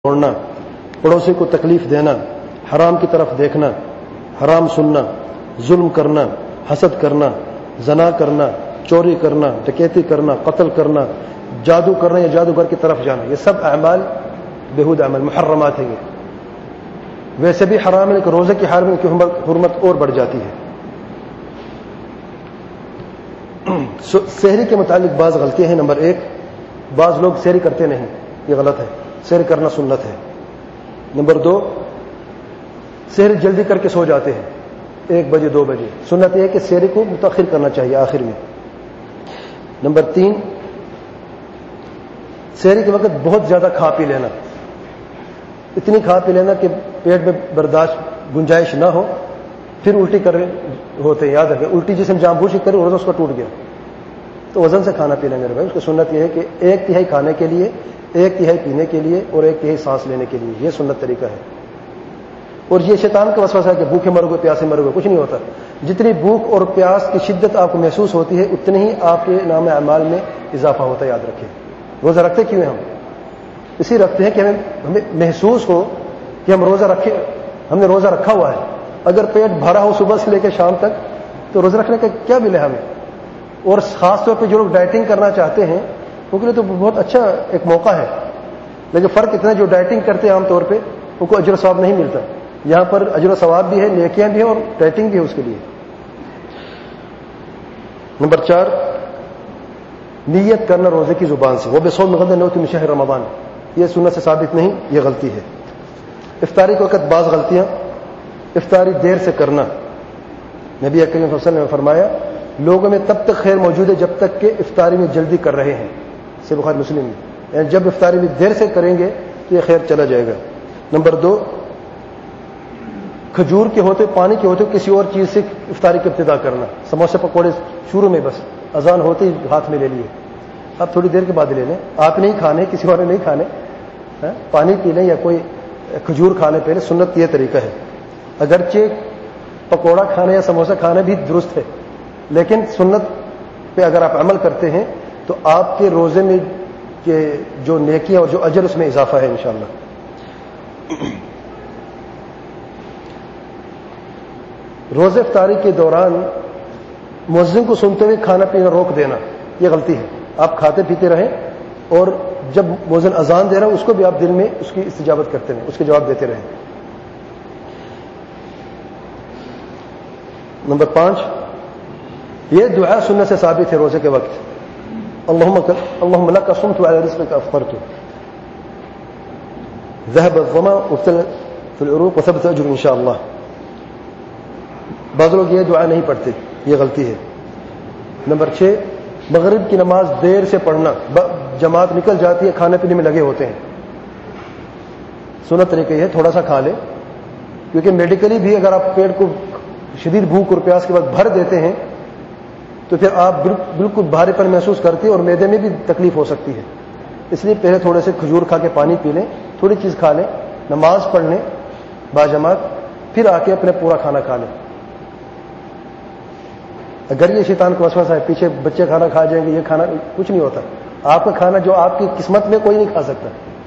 توڑنا، پڑوسی کو تکلیف دینا، حرام کی طرف دیکھنا، حرام سننا، ظلم کرنا، حسد کرنا، زنا کرنا، چوری کرنا، ڈکیتی کرنا، قتل کرنا، جادو کرنا یا جادوگر کی طرف جانا، یہ سب اعمال بےہود اعمال محرمات ہیں۔ ویسے بھی حرام ہے، لیکن روزے کی حرمت کی حرمت اور بڑھ جاتی ہے۔ سحری کے متعلق بعض غلطیاں ہیں۔ نمبر 1، بعض لوگ سحری کرتے نہیں، یہ غلط ہے، سحری کرنا سنت ہے۔ نمبر 2، سحری جلدی کر کے سو جاتے ہیں 1 بجے 2 بجے، سنت یہ ہے کہ سحری کو متاخر کرنا چاہیے آخر میں۔ نمبر 3، سحری کے وقت بہت زیادہ کھا پی لینا، اتنی کھا پی لینا کہ پیٹ میں برداشت گنجائش نہ ہو، پھر الٹی کر ہوتے ہیں۔ یاد رکھیں، الٹی جسم جان بوجھ کے کرے اور اس کا ٹوٹ گیا تو وزن سے کھانا پینا میرے بھائی۔ اس کی سنت یہ ہے کہ 1/3 کھانے کے لیے، 1/3 پینے کے لیے اور 1/3 سانس لینے کے لیے، یہ سنت طریقہ ہے۔ اور یہ شیطان کا وسوسہ ہے کہ بھوکے مرو گے، پیاسے مرو گے، کچھ نہیں ہوتا۔ جتنی بھوک اور پیاس کی شدت آپ کو محسوس ہوتی ہے، اتنی ہی آپ کے نام اعمال میں اضافہ ہوتا ہے، یاد رکھیں۔ روزہ رکھتے کیوں ہیں ہم؟ اسی رکھتے ہیں کہ ہمیں محسوس ہو کہ ہم روزہ رکھے، ہم نے روزہ رکھا ہوا ہے۔ اگر پیٹ بھرا ہو صبح سے لے کے شام تک تو روزہ رکھنے کا کیا ملے ہمیں؟ اور خاص طور پہ جو لوگ ڈائٹنگ کرنا چاہتے ہیں ان کے لیے تو بہت اچھا ایک موقع ہے، لیکن فرق اتنا ہے جو ڈائٹنگ کرتے ہیں عام طور پہ ان کو اجر و ثواب نہیں ملتا۔ یہاں پر اجر و ثواب بھی ہے، نیکیاں بھی ہیں اور ڈائٹنگ بھی ہے اس کے لیے۔ نمبر 4، نیت کرنا روزے کی زبان سے، وہ بصوم غد نوت من شہر رمضان، یہ سنت سے ثابت نہیں، یہ غلطی ہے۔ افطاری کے وقت بعض غلطیاں، افطاری دیر سے کرنا۔ نبی اکرم صلی اللہ علیہ وسلم نے فرمایا لوگوں میں تب تک خیر موجود ہے جب تک کہ افطاری میں جلدی کر رہے ہیں، صحیح بخاری مسلم میں، یعنی جب افطاری میں دیر سے کریں گے تو یہ خیر چلا جائے گا۔ نمبر 2، کھجور کے ہوتے، پانی کے ہوتے کسی اور چیز سے افطاری کی ابتدا کرنا۔ سموسے پکوڑے شروع میں بس اذان ہوتے ہی ہاتھ میں لے لیے، آپ تھوڑی دیر کے بعد لے لیں، آپ نہیں کھانے، کسی اور نے نہیں کھانے، پانی پی لیں یا کوئی کھجور کھا لیں پہلے، سنت یہ طریقہ ہے۔ اگرچہ پکوڑا کھانا یا سموسا کھانا بھی درست ہے، لیکن سنت پہ اگر آپ عمل کرتے ہیں تو آپ کے روزے میں جو نیکی اور جو اجر اس میں اضافہ ہے انشاءاللہ۔ روزہ افطاری کے دوران مؤذن کو سنتے ہوئے کھانا پینا روک دینا، یہ غلطی ہے۔ آپ کھاتے پیتے رہیں اور جب مؤذن اذان دے رہا ہے اس کو بھی آپ دل میں اس کی استجابت کرتے رہیں، اس کے جواب دیتے رہیں۔ نمبر 5، یہ دعا سنت سے ثابت ہے روزے کے وقت، اللہم لک صمت وعلی رزقک افطرت، ذهب الظما وابتلت العروق وثبت الاجر انشاءاللہ۔ بعض لوگ یہ دعا نہیں پڑھتے، یہ غلطی ہے۔ نمبر 6، مغرب کی نماز دیر سے پڑھنا، جماعت نکل جاتی ہے، کھانے پینے میں لگے ہوتے ہیں۔ سنت طریقہ یہ ہے تھوڑا سا کھا لیں، کیونکہ میڈیکلی بھی اگر آپ پیٹ کو شدید بھوک اور پیاس کے وقت بھر دیتے ہیں تو پھر آپ بالکل بھاری پن محسوس کرتے ہیں اور معدے میں بھی تکلیف ہو سکتی ہے۔ اس لیے پہلے تھوڑے سے کھجور کھا کے پانی پی لیں، تھوڑی چیز کھا لیں، نماز پڑھ لیں باجماعت، پھر آ کے اپنے پورا کھانا کھا لیں۔ اگر یہ شیطان کا وسوسہ ہے پیچھے بچے کھانا کھا جائیں گے، یہ کھانا، کچھ نہیں ہوتا، آپ کا کھانا جو آپ کی قسمت میں کوئی نہیں کھا سکتا۔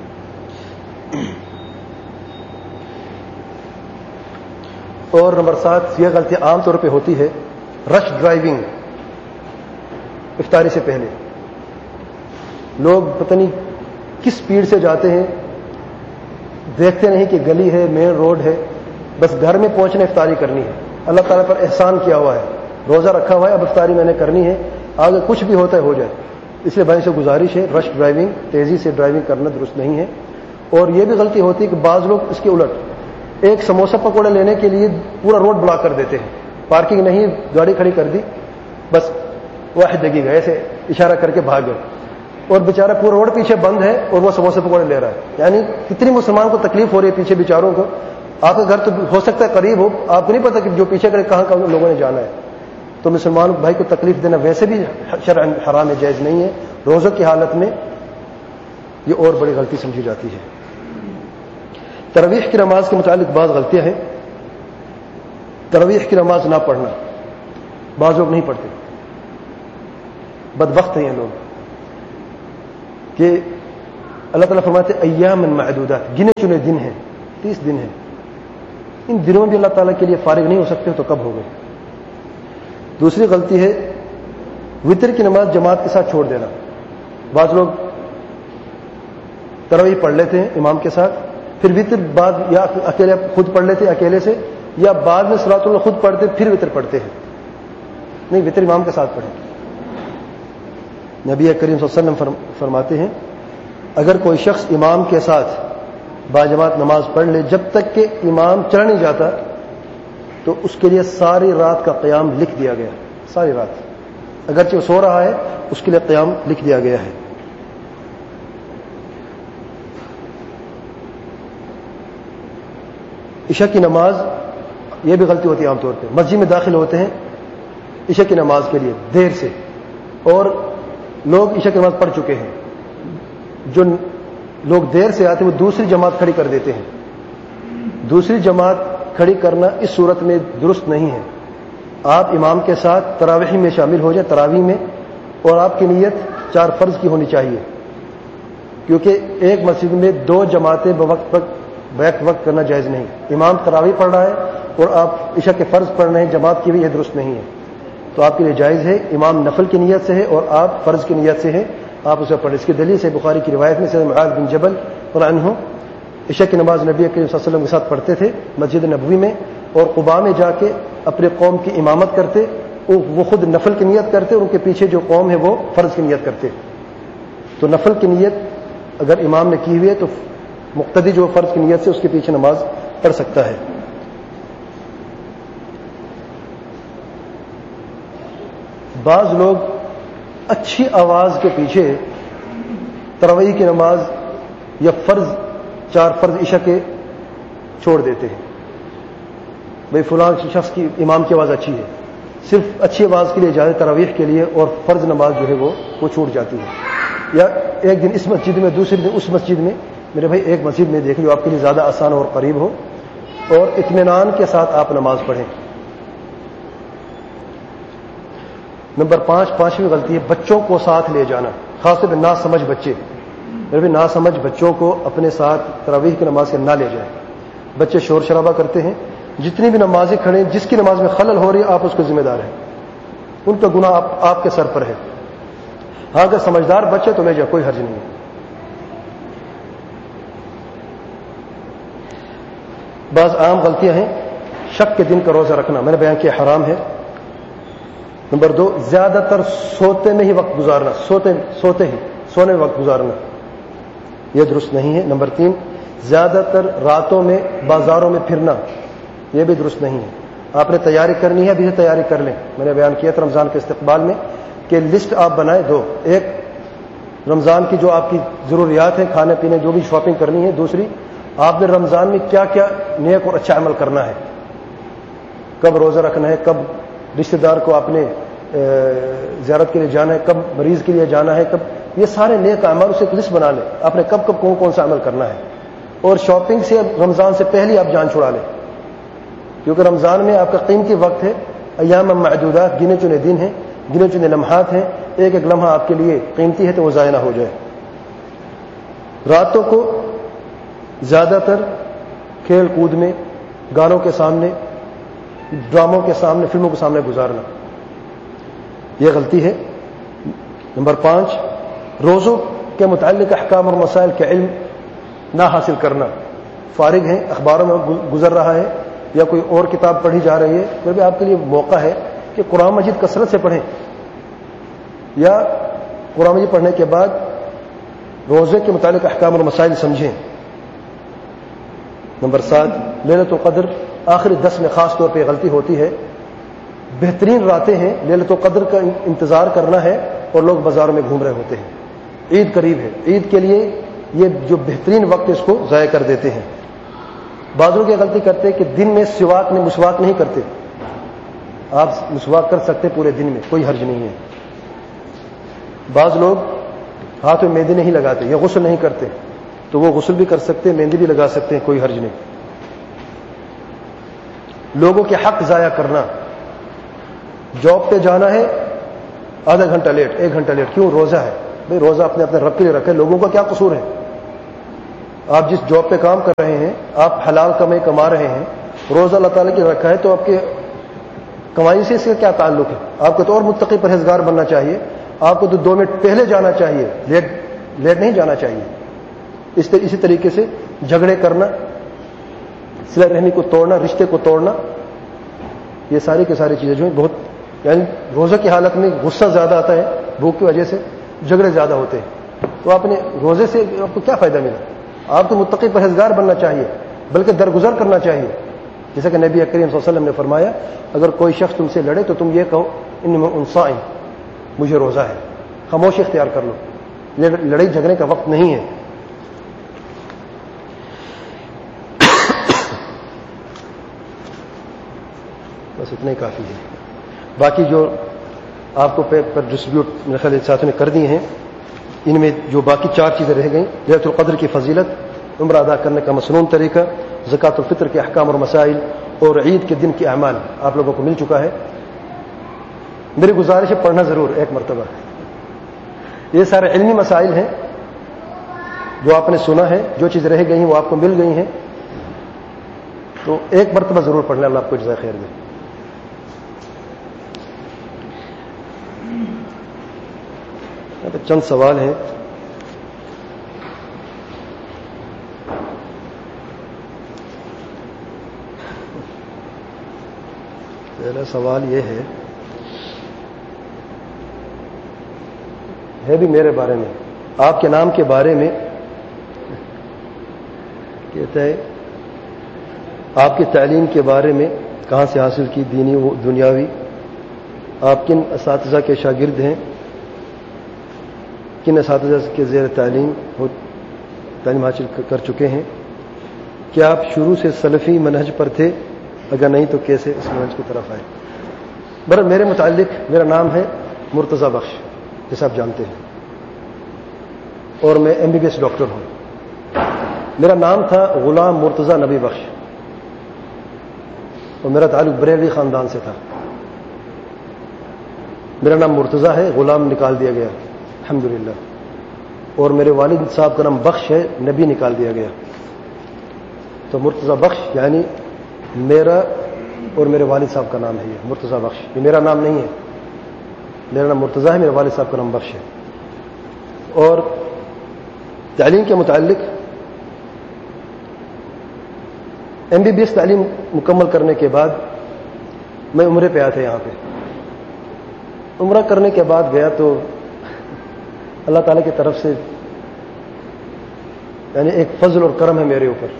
اور نمبر 7، یہ غلطی عام طور پہ ہوتی ہے، رش ڈرائیونگ افطاری سے پہلے۔ لوگ پتہ نہیں کس سپیڈ سے جاتے ہیں، دیکھتے نہیں کہ گلی ہے، مین روڈ ہے، بس گھر میں پہنچنے افطاری کرنی ہے۔ اللہ تعالیٰ پر احسان کیا ہوا ہے، روزہ رکھا ہوا ہے، اب افطاری میں نے کرنی ہے، آگے کچھ بھی ہوتا ہے ہو جائے۔ اس لیے بھائی سے گزارش ہے، رش ڈرائیونگ، تیزی سے ڈرائیونگ کرنا درست نہیں ہے۔ اور یہ بھی غلطی ہوتی ہے کہ بعض لوگ اس کے الٹ ایک سموسہ پکوڑے لینے کے لیے پورا روڈ بلاک کر دیتے ہیں، پارکنگ نہیں، گاڑی کھڑی کر دی، بس واحد دقیقہ ایسے اشارہ کر کے بھاگ گئے، اور بیچارہ پورا روڈ پیچھے بند ہے اور وہ سموسے پکوڑے لے رہا ہے۔ یعنی کتنی مسلمان کو تکلیف ہو رہی ہے پیچھے بیچاروں کو۔ آپ کا گھر تو ہو سکتا ہے قریب ہو، آپ کو نہیں پتا کہ جو پیچھے کرے کہاں کہاں لوگوں نے جانا ہے، تو مسلمان بھائی کو تکلیف دینا ویسے بھی شرعاً حرام ہے، جائز نہیں ہے۔ روزوں کی حالت میں یہ اور بڑی غلطی سمجھی جاتی ہے۔ تراویح کی نماز کے متعلق بعض غلطیاں ہیں۔ تراویح کی نماز نہ پڑھنا، بعض لوگ نہیں پڑھتے، بدبخت ہیں یہ لوگ کہ اللہ تعالیٰ فرماتے ہیں ایام معدودات، گنے چنے دن ہیں، 30 دن ہیں. ان دنوں میں بھی اللہ تعالیٰ کے لیے فارغ نہیں ہو سکتے تو کب ہو گئے. دوسری غلطی ہے وتر کی نماز جماعت کے ساتھ چھوڑ دینا. بعض لوگ تراویح پڑھ لیتے ہیں امام کے ساتھ، پھر وتر بعد یا اکیلے خود پڑھ لیتے ہیں اکیلے سے، یا بعد میں صلاۃ اللہ خود پڑھتے پھر وتر پڑھتے ہیں. نہیں، وتر امام کے ساتھ پڑھیں. نبی کریم صلی اللہ علیہ وسلم فرماتے ہیں اگر کوئی شخص امام کے ساتھ باجماعت نماز پڑھ لے جب تک کہ امام چلا نہیں جاتا تو اس کے لیے ساری رات کا قیام لکھ دیا گیا. ساری رات اگرچہ وہ سو رہا ہے اس کے لیے قیام لکھ دیا گیا ہے. عشاء کی نماز، یہ بھی غلطی ہوتی ہے عام طور پہ. مسجد میں داخل ہوتے ہیں عشاء کی نماز کے لیے دیر سے، اور لوگ عشاء کی نماز پڑھ چکے ہیں. جو لوگ دیر سے آتے ہیں وہ دوسری جماعت کھڑی کر دیتے ہیں. دوسری جماعت کھڑی کرنا اس صورت میں درست نہیں ہے. آپ امام کے ساتھ تراویح میں شامل ہو جائیں، تراویح میں، اور آپ کی نیت 4 فرض کی ہونی چاہیے، کیونکہ ایک مسجد میں 2 جماعتیں بیک وقت کرنا جائز نہیں. امام تراویح پڑھ رہا ہے اور آپ عشاء کے فرض پڑھ رہے ہیں جماعت کی بھی، یہ درست نہیں ہے. تو آپ کے لیے جائز ہے امام نفل کی نیت سے ہے اور آپ فرض کی نیت سے ہیں، آپ اسے پڑھیں. اس کی دلیل سے بخاری کی روایت میں سیدنا معاذ بن جبل رضی اللہ عنہ عشاء کی نماز نبی کریم صلی اللہ علیہ وسلم کے ساتھ پڑھتے تھے مسجد نبوی میں، اور قباء میں جا کے اپنے قوم کی امامت کرتے. وہ خود نفل کی نیت کرتے اور ان کے پیچھے جو قوم ہے وہ فرض کی نیت کرتے. تو نفل کی نیت اگر امام نے کی ہوئی ہے تو مقتدی جو فرض کی نیت سے اس کے پیچھے نماز پڑھ سکتا ہے. بعض لوگ اچھی آواز کے پیچھے تراویح کی نماز یا 4 فرض عشاء کے چھوڑ دیتے ہیں. بھئی فلاں شخص کی امام کی آواز اچھی ہے، صرف اچھی آواز کے لیے جاتے تراویح کے لیے، اور فرض نماز جو ہے وہ چھوٹ جاتی ہے. یا ایک دن اس مسجد میں دوسرے دن اس مسجد میں. میرے بھائی ایک مسجد میں دیکھیں جو آپ کے لیے زیادہ آسان اور قریب ہو اور اطمینان کے ساتھ آپ نماز پڑھیں. نمبر 5، غلطی ہے بچوں کو ساتھ لے جانا، خاص طور پہ ناسمجھ بچے. میرے بھی ناسمجھ بچوں کو اپنے ساتھ تراویح کی نماز کے نہ لے جائیں. بچے شور شرابہ کرتے ہیں. جتنی بھی نمازیں کھڑے ہیں جس کی نماز میں خلل ہو رہی ہے آپ اس کو ذمہ دار ہیں، ان کا گناہ آپ کے سر پر ہے. ہاں اگر سمجھدار بچے تو لے جائے، کوئی حرج نہیں ہے. بعض عام غلطیاں ہیں شک کے دن کا روزہ رکھنا، میں نے بیان کیا حرام ہے. نمبر 2، زیادہ تر سوتے میں ہی وقت گزارنا، سونے میں وقت گزارنا، یہ درست نہیں ہے. نمبر 3، زیادہ تر راتوں میں بازاروں میں پھرنا، یہ بھی درست نہیں ہے. آپ نے تیاری کرنی ہے ابھی سے تیاری کر لیں. میں نے بیان کیا تھا رمضان کے استقبال میں کہ لسٹ آپ بنائیں 2، ایک رمضان کی جو آپ کی ضروریات ہیں کھانے پینے جو بھی شاپنگ کرنی ہے، دوسری آپ نے رمضان میں کیا کیا نیک اور اچھا عمل کرنا ہے، کب روزہ رکھنا ہے، کب رشتہ دار کو آپ نے زیارت کے لیے جانا ہے، کب مریض کے لیے جانا ہے، کب یہ سارے نیک اعمال اسے ایک لسٹ بنا لیں آپ نے کب کون سا عمل کرنا ہے. اور شاپنگ سے رمضان سے پہلے آپ جان چھڑا لیں، کیونکہ رمضان میں آپ کا قیمتی وقت ہے. ایام معدودات، گنے چنے دن ہیں، گنے چنے لمحات ہیں. ایک ایک لمحہ آپ کے لیے قیمتی ہے تو وہ ضائع نہ ہو جائے. راتوں کو زیادہ تر کھیل کود میں، گانوں کے سامنے، ڈراموں کے سامنے، فلموں کے سامنے گزارنا، یہ غلطی ہے. نمبر 5، روزوں کے متعلق احکام اور مسائل کے علم نہ حاصل کرنا. فارغ ہیں، اخباروں میں گزر رہا ہے یا کوئی اور کتاب پڑھی جا رہی ہے، پھر بھی آپ کے لیے موقع ہے کہ قرآن مجید کثرت سے پڑھیں، یا قرآن مجید پڑھنے کے بعد روزے کے متعلق احکام اور مسائل سمجھیں. نمبر 7، لیلۃ القدر آخری 10 میں خاص طور پہ غلطی ہوتی ہے. بہترین راتیں ہیں، لیلۃ القدر کا انتظار کرنا ہے اور لوگ بازاروں میں گھوم رہے ہوتے ہیں. عید قریب ہے، عید کے لیے یہ جو بہترین وقت ہے اس کو ضائع کر دیتے ہیں. بعض لوگ یہ غلطی کرتے ہیں کہ دن میں مسواک نہیں کرتے. آپ مسواک کر سکتے پورے دن میں، کوئی حرج نہیں ہے. بعض لوگ ہاتھ میں مہندی نہیں لگاتے یا غسل نہیں کرتے، تو وہ غسل بھی کر سکتے ہیں، مہندی بھی لگا سکتے ہیں، کوئی حرج نہیں. لوگوں کے حق ضائع کرنا، جاب پہ جانا ہے آدھا گھنٹہ لیٹ، 1 گھنٹہ لیٹ، کیوں؟ روزہ ہے. بھئی روزہ اپنے رب کے لیے رکھے، لوگوں کا کیا قصور ہے؟ آپ جس جاب پہ کام کر رہے ہیں، آپ حلال کمائی کما رہے ہیں، روزہ اللہ تعالیٰ کی رکھا ہے، تو آپ کے کمائی سے اس کا کیا تعلق ہے؟ آپ کو تو اور متقی پرہیزگار بننا چاہیے، آپ کو تو 2 منٹ پہلے جانا چاہیے، لیٹ نہیں جانا چاہیے۔ اسی طریقے سے جھگڑے کرنا، صلہ رحمی کو توڑنا، رشتے کو توڑنا، یہ ساری کی ساری چیزیں جو ہیں بہت، یعنی روزہ کی حالت میں غصہ زیادہ آتا ہے، بھوک کی وجہ سے جھگڑے زیادہ ہوتے ہیں، تو آپ نے روزے سے آپ کو کیا فائدہ ملا؟ آپ کو متقی پرہیزگار بننا چاہیے، بلکہ درگزر کرنا چاہیے، جیسا کہ نبی کریم صلی اللہ علیہ وسلم نے فرمایا، اگر کوئی شخص تم سے لڑے تو تم یہ کہو ان صائم، مجھے روزہ ہے، خاموشی اختیار کر لو، لڑائی جھگڑے کا وقت نہیں ہے۔ بس اتنا ہی کافی ہے۔ باقی جو آپ کو پیپر ڈسٹریبیوٹ میرے خیال ساتھوں نے کر دی ہیں، ان میں جو باقی 4 چیزیں رہ گئیں، لیلۃ القدر کی فضیلت، عمرہ ادا کرنے کا مسنون طریقہ، زکوٰۃ الفطر کے احکام اور مسائل، اور عید کے دن کے اعمال آپ لوگوں کو مل چکا ہے۔ میری گزارش ہے پڑھنا ضرور ایک مرتبہ۔ یہ سارے علمی مسائل ہیں جو آپ نے سنا ہے، جو چیز رہ گئی ہیں وہ آپ کو مل گئی ہیں، تو ایک مرتبہ ضرور پڑھنا، اللہ آپ کو جزائے خیر دے۔ چند سوال ہیں۔ پہلا سوال یہ ہے بھی میرے بارے میں، آپ کے نام کے بارے میں، کہتا ہے آپ کی تعلیم کے بارے میں کہاں سے حاصل کی، دینی و دنیاوی، آپ کن اساتذہ کے شاگرد ہیں، کن اساتذہ کے زیر تعلیم حاصل کر چکے ہیں، کیا آپ شروع سے سلفی منہج پر تھے، اگر نہیں تو کیسے اس منہج کی طرف آئے؟ برحال میرے متعلق میرا نام ہے مرتضی بخش، جیسا آپ جانتے ہیں، اور میں MBBS ڈاکٹر ہوں۔ میرا نام تھا غلام مرتضی نبی بخش، اور میرا تعلق بریلوی خاندان سے تھا۔ میرا نام مرتضی ہے، غلام نکال دیا گیا الحمدللہ، اور میرے والد صاحب کا نام بخش ہے، نبی نکال دیا گیا، تو مرتضی بخش یعنی میرا اور میرے والد صاحب کا نام ہے، یہ مرتضی بخش، یہ میرا نام نہیں ہے، میرا نام مرتضی ہے، میرے والد صاحب کا نام بخش ہے۔ اور تعلیم کے متعلق MBBS تعلیم مکمل کرنے کے بعد میں عمرے پہ آیا تھا، یہاں پہ عمرہ کرنے کے بعد گیا تو اللہ تعالیٰ کی طرف سے یعنی ایک فضل اور کرم ہے میرے اوپر،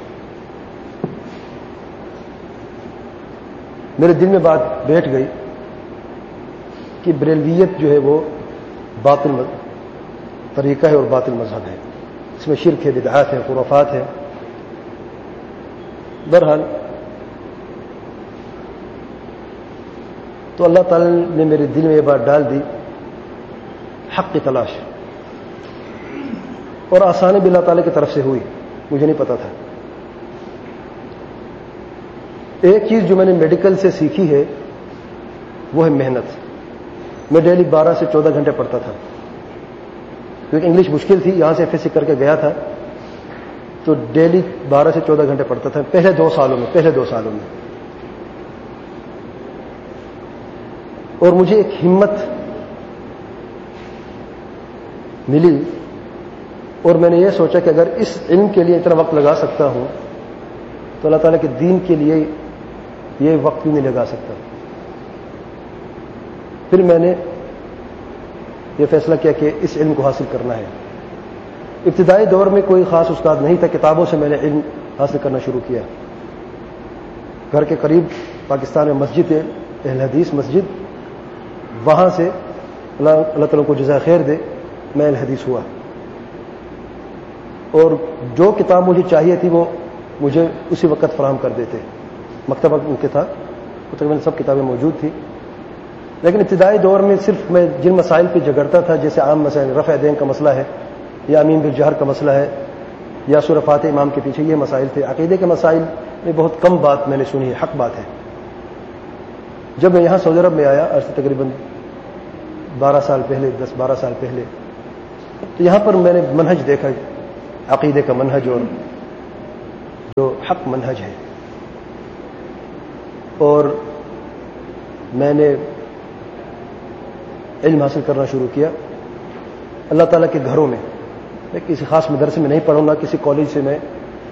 میرے دل میں بات بیٹھ گئی کہ بریلویت جو ہے وہ باطل طریقہ ہے اور باطل مذہب ہے، اس میں شرک ہے، بدعات ہے، خرافات ہے۔ بہرحال تو اللہ تعالی نے میرے دل میں یہ بات ڈال دی، حق کی تلاش، اور آسانی بھی اللہ تعالی کی طرف سے ہوئی، مجھے نہیں پتا تھا۔ ایک چیز جو میں نے میڈیکل سے سیکھی ہے وہ ہے محنت۔ میں ڈیلی 12 سے 14 گھنٹے پڑھتا تھا، کیونکہ انگلش مشکل تھی، یہاں سے FSC کر کے گیا تھا، تو ڈیلی 12 سے 14 گھنٹے پڑھتا تھا پہلے 2 سالوں میں۔ اور مجھے ایک ہمت ملی، اور میں نے یہ سوچا کہ اگر اس علم کے لیے اتنا وقت لگا سکتا ہوں تو اللہ تعالیٰ کے دین کے لیے یہ وقت بھی نہیں لگا سکتا۔ پھر میں نے یہ فیصلہ کیا کہ اس علم کو حاصل کرنا ہے۔ ابتدائی دور میں کوئی خاص استاد نہیں تھا، کتابوں سے میں نے علم حاصل کرنا شروع کیا۔ گھر کے قریب پاکستان میں مسجد ہے، اہل حدیث مسجد، وہاں سے اللہ تعالیٰ کو جزائے خیر دے میں اہل حدیث ہوا، اور جو کتاب مجھے چاہیے تھی وہ مجھے اسی وقت فراہم کر دیتے، مکتبہ ان کے تھا، تقریباً سب کتابیں موجود تھی۔ لیکن ابتدائی دور میں صرف میں جن مسائل پہ جھگڑتا تھا، جیسے عام مسائل، رفع دین کا مسئلہ ہے، یا امین بالجہر کا مسئلہ ہے، یا سورہ فاتحہ امام کے پیچھے، یہ مسائل تھے۔ عقیدے کے مسائل میں بہت کم بات میں نے سنی ہے، حق بات ہے۔ جب میں یہاں سعودی عرب میں آیا، آج سے تقریباً 12 سال پہلے، 10-12 سال پہلے، تو یہاں پر میں نے منہج دیکھا، عقیدے کا منہج اور جو حق منہج ہے. اور میں نے علم حاصل کرنا شروع کیا اللہ تعالیٰ کے گھروں میں. میں کسی خاص مدرسے میں نہیں پڑھوں گا, کسی کالج سے میں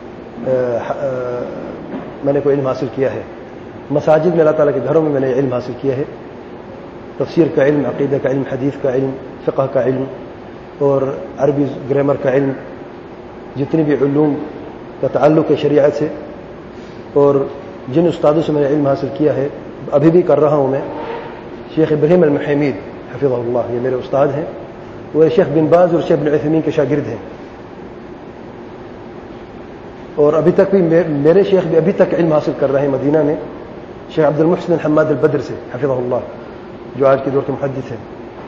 نے کوئی علم حاصل کیا ہے. مساجد میں اللہ تعالیٰ کے گھروں میں میں نے علم حاصل کیا ہے. تفسیر کا علم, عقیدہ کا علم, حدیث کا علم, فقہ کا علم اور عربی گرامر کا علم, جتنی بھی علوم کا تعلق ہے شریعت سے. اور جن استادوں سے میں نے علم حاصل کیا ہے, ابھی بھی کر رہا ہوں میں, شیخ ابراہیم المحیمید حفظہ اللہ, یہ میرے استاد ہیں. وہ شیخ بن باز اور شیخ بن عثیمین کے شاگرد ہیں. اور ابھی تک بھی میرے شیخ بھی ابھی تک علم حاصل کر رہے ہیں مدینہ میں, شیخ عبد المحسن حماد البدر سے حفظہ اللہ, جو آج کے دور کے محدث ہیں.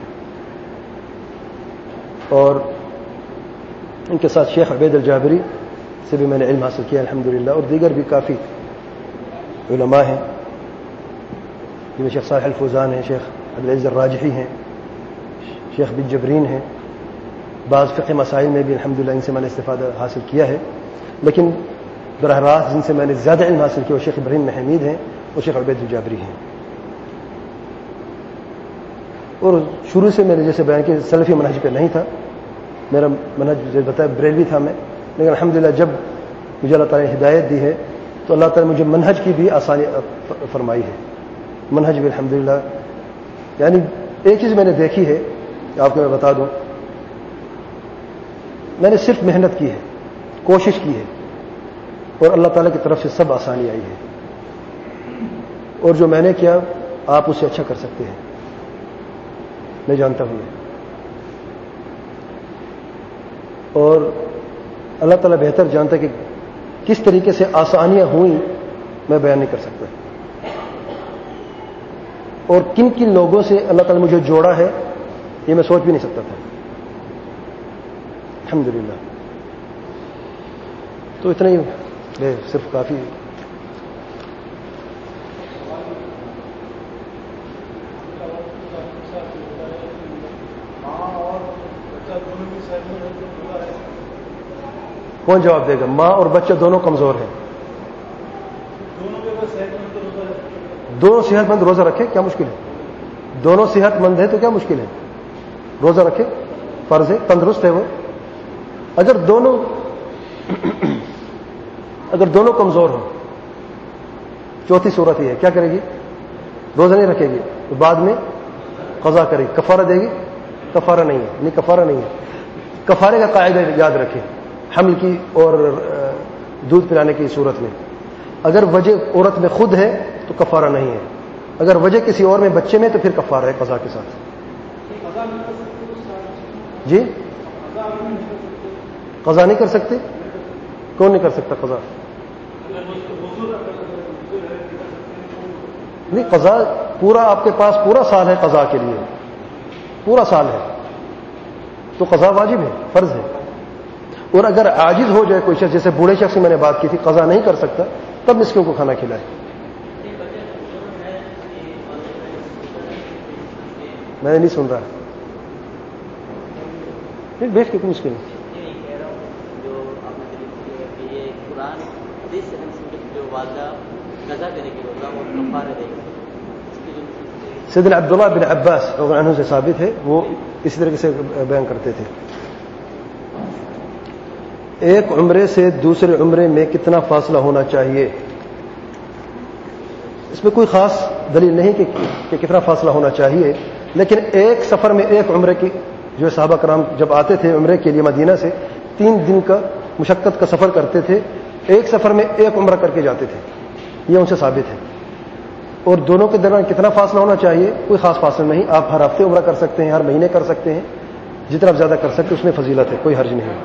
اور ان کے ساتھ شیخ عبید الجابری سے بھی میں نے علم حاصل کیا الحمدللہ. اور دیگر بھی کافی علماء ہیں, جن میں شیخ صالح الفوزان ہیں, شیخ عبدالعزیز الراجحی ہیں, شیخ بن جبرین ہیں. بعض فقہ مسائل میں بھی الحمدللہ ان سے میں نے استفادہ حاصل کیا ہے. لیکن براہ راست جن سے میں نے زیادہ علم حاصل کیا وہ شیخ ابراہیم محمید ہیں اور شیخ عبید الجابری ہیں. اور شروع سے میں نے جیسے بیان کیا سلفی منہج پہ نہیں تھا, میرا منہج جیسے بتایا بریلوی تھا میں. لیکن الحمدللہ جب مجھے اللہ تعالیٰ نے ہدایت دی ہے تو اللہ تعالیٰ نے مجھے منہج کی بھی آسانی فرمائی ہے. منہج بھی الحمدللہ, یعنی ایک چیز میں نے دیکھی ہے آپ کو میں بتا دوں, میں نے صرف محنت کی ہے, کوشش کی ہے, اور اللہ تعالیٰ کی طرف سے سب آسانی آئی ہے. اور جو میں نے کیا آپ اس سے اچھا کر سکتے ہیں, میں جانتا ہوں. اور اللہ تعالیٰ بہتر جانتا ہے کہ کس طریقے سے آسانیاں ہوئیں میں بیان نہیں کر سکتا, اور کن کن لوگوں سے اللہ تعالیٰ نے مجھے جوڑا ہے یہ میں سوچ بھی نہیں سکتا تھا الحمدللہ. تو اتنا ہی صرف کافی. کون جواب دے گا؟ ماں اور بچہ دونوں کمزور ہیں. دونوں صحت مند روزہ رکھے کیا مشکل ہے؟ دونوں صحت مند ہیں تو کیا مشکل ہے؟ روزہ رکھے, فرض ہے, تندرست ہے وہ. اگر دونوں کمزور ہوں, چوتھی صورت یہ ہے, کیا کرے گی؟ روزہ نہیں رکھے گی تو بعد میں قضا کرے گی. کفارہ دے گی؟ کفارہ نہیں ہے, نہیں کفارہ نہیں ہے. کفارے کا قاعدہ یاد رکھیں حمل کی اور دودھ پلانے کی صورت میں. اگر وجہ عورت میں خود ہے تو کفارہ نہیں ہے, اگر وجہ کسی اور میں بچے میں تو پھر کفارہ ہے قضا کے ساتھ. جی قضا نہیں کر سکتے؟ کون نہیں کر سکتا قضا؟ نہیں, قضا پورا آپ کے پاس پورا سال ہے قضا کے لیے, پورا سال ہے تو قضا واجب ہے, فرض ہے. اور اگر عاجز ہو جائے کوئی شخص, جیسے بوڑھے شخص سے میں نے بات کی تھی, قضا نہیں کر سکتا, تب مسکینوں کو کھانا کھلائے. میں نے نہیں سن رہا, بیٹھ کے کوئی مشکل نہیں. سیدنا عبداللہ بن عباس رضی اللہ عنہ سے ثابت ہے, وہ اسی طریقے سے بیان کرتے تھے. ایک عمرے سے دوسرے عمرے میں کتنا فاصلہ ہونا چاہیے؟ اس میں کوئی خاص دلیل نہیں کہ کتنا فاصلہ ہونا چاہیے, لیکن ایک سفر میں ایک عمرے کی, جو صحابہ کرام جب آتے تھے عمرے کے لیے مدینہ سے 3 دن کا مشقت کا سفر کرتے تھے, ایک سفر میں ایک عمرہ کر کے جاتے تھے, یہ ان سے ثابت ہے. اور دونوں کے درمیان کتنا فاصلہ ہونا چاہیے؟ کوئی خاص فاصلہ نہیں, آپ ہر ہفتے عمرہ کر سکتے ہیں, ہر مہینے کر سکتے ہیں, جتنا آپ زیادہ کر سکتے اس میں فضیلت ہے, کوئی حرج نہیں.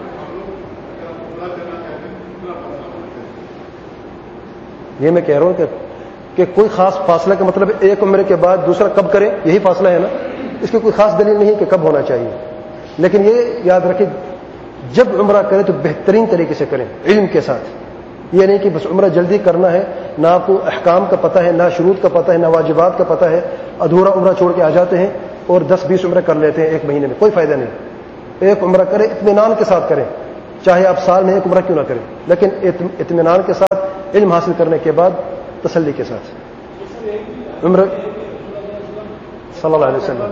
یہ میں کہہ رہا ہوں کہ کوئی خاص فاصلہ کا مطلب ایک عمرے کے بعد دوسرا کب کرے, یہی فاصلہ ہے نا, اس کی کوئی خاص دلیل نہیں کہ کب ہونا چاہیے. لیکن یہ یاد رکھیں جب عمرہ کریں تو بہترین طریقے سے کریں, علم کے ساتھ. یہ نہیں کہ بس عمرہ جلدی کرنا ہے, نہ آپ کو احکام کا پتہ ہے, نہ شروط کا پتہ ہے, نہ واجبات کا پتہ ہے, ادھورا عمرہ چھوڑ کے آ جاتے ہیں اور 10-20 عمرے کر لیتے ہیں ایک مہینے میں, کوئی فائدہ نہیں. ایک عمرہ کریں, اطمینان کے ساتھ کریں, چاہے آپ سال میں ایک عمرہ کیوں نہ کریں، لیکن اطمینان کے ساتھ، علم حاصل کرنے کے بعد تسلی کے ساتھ. عمرہ صلی اللہ علیہ وسلم.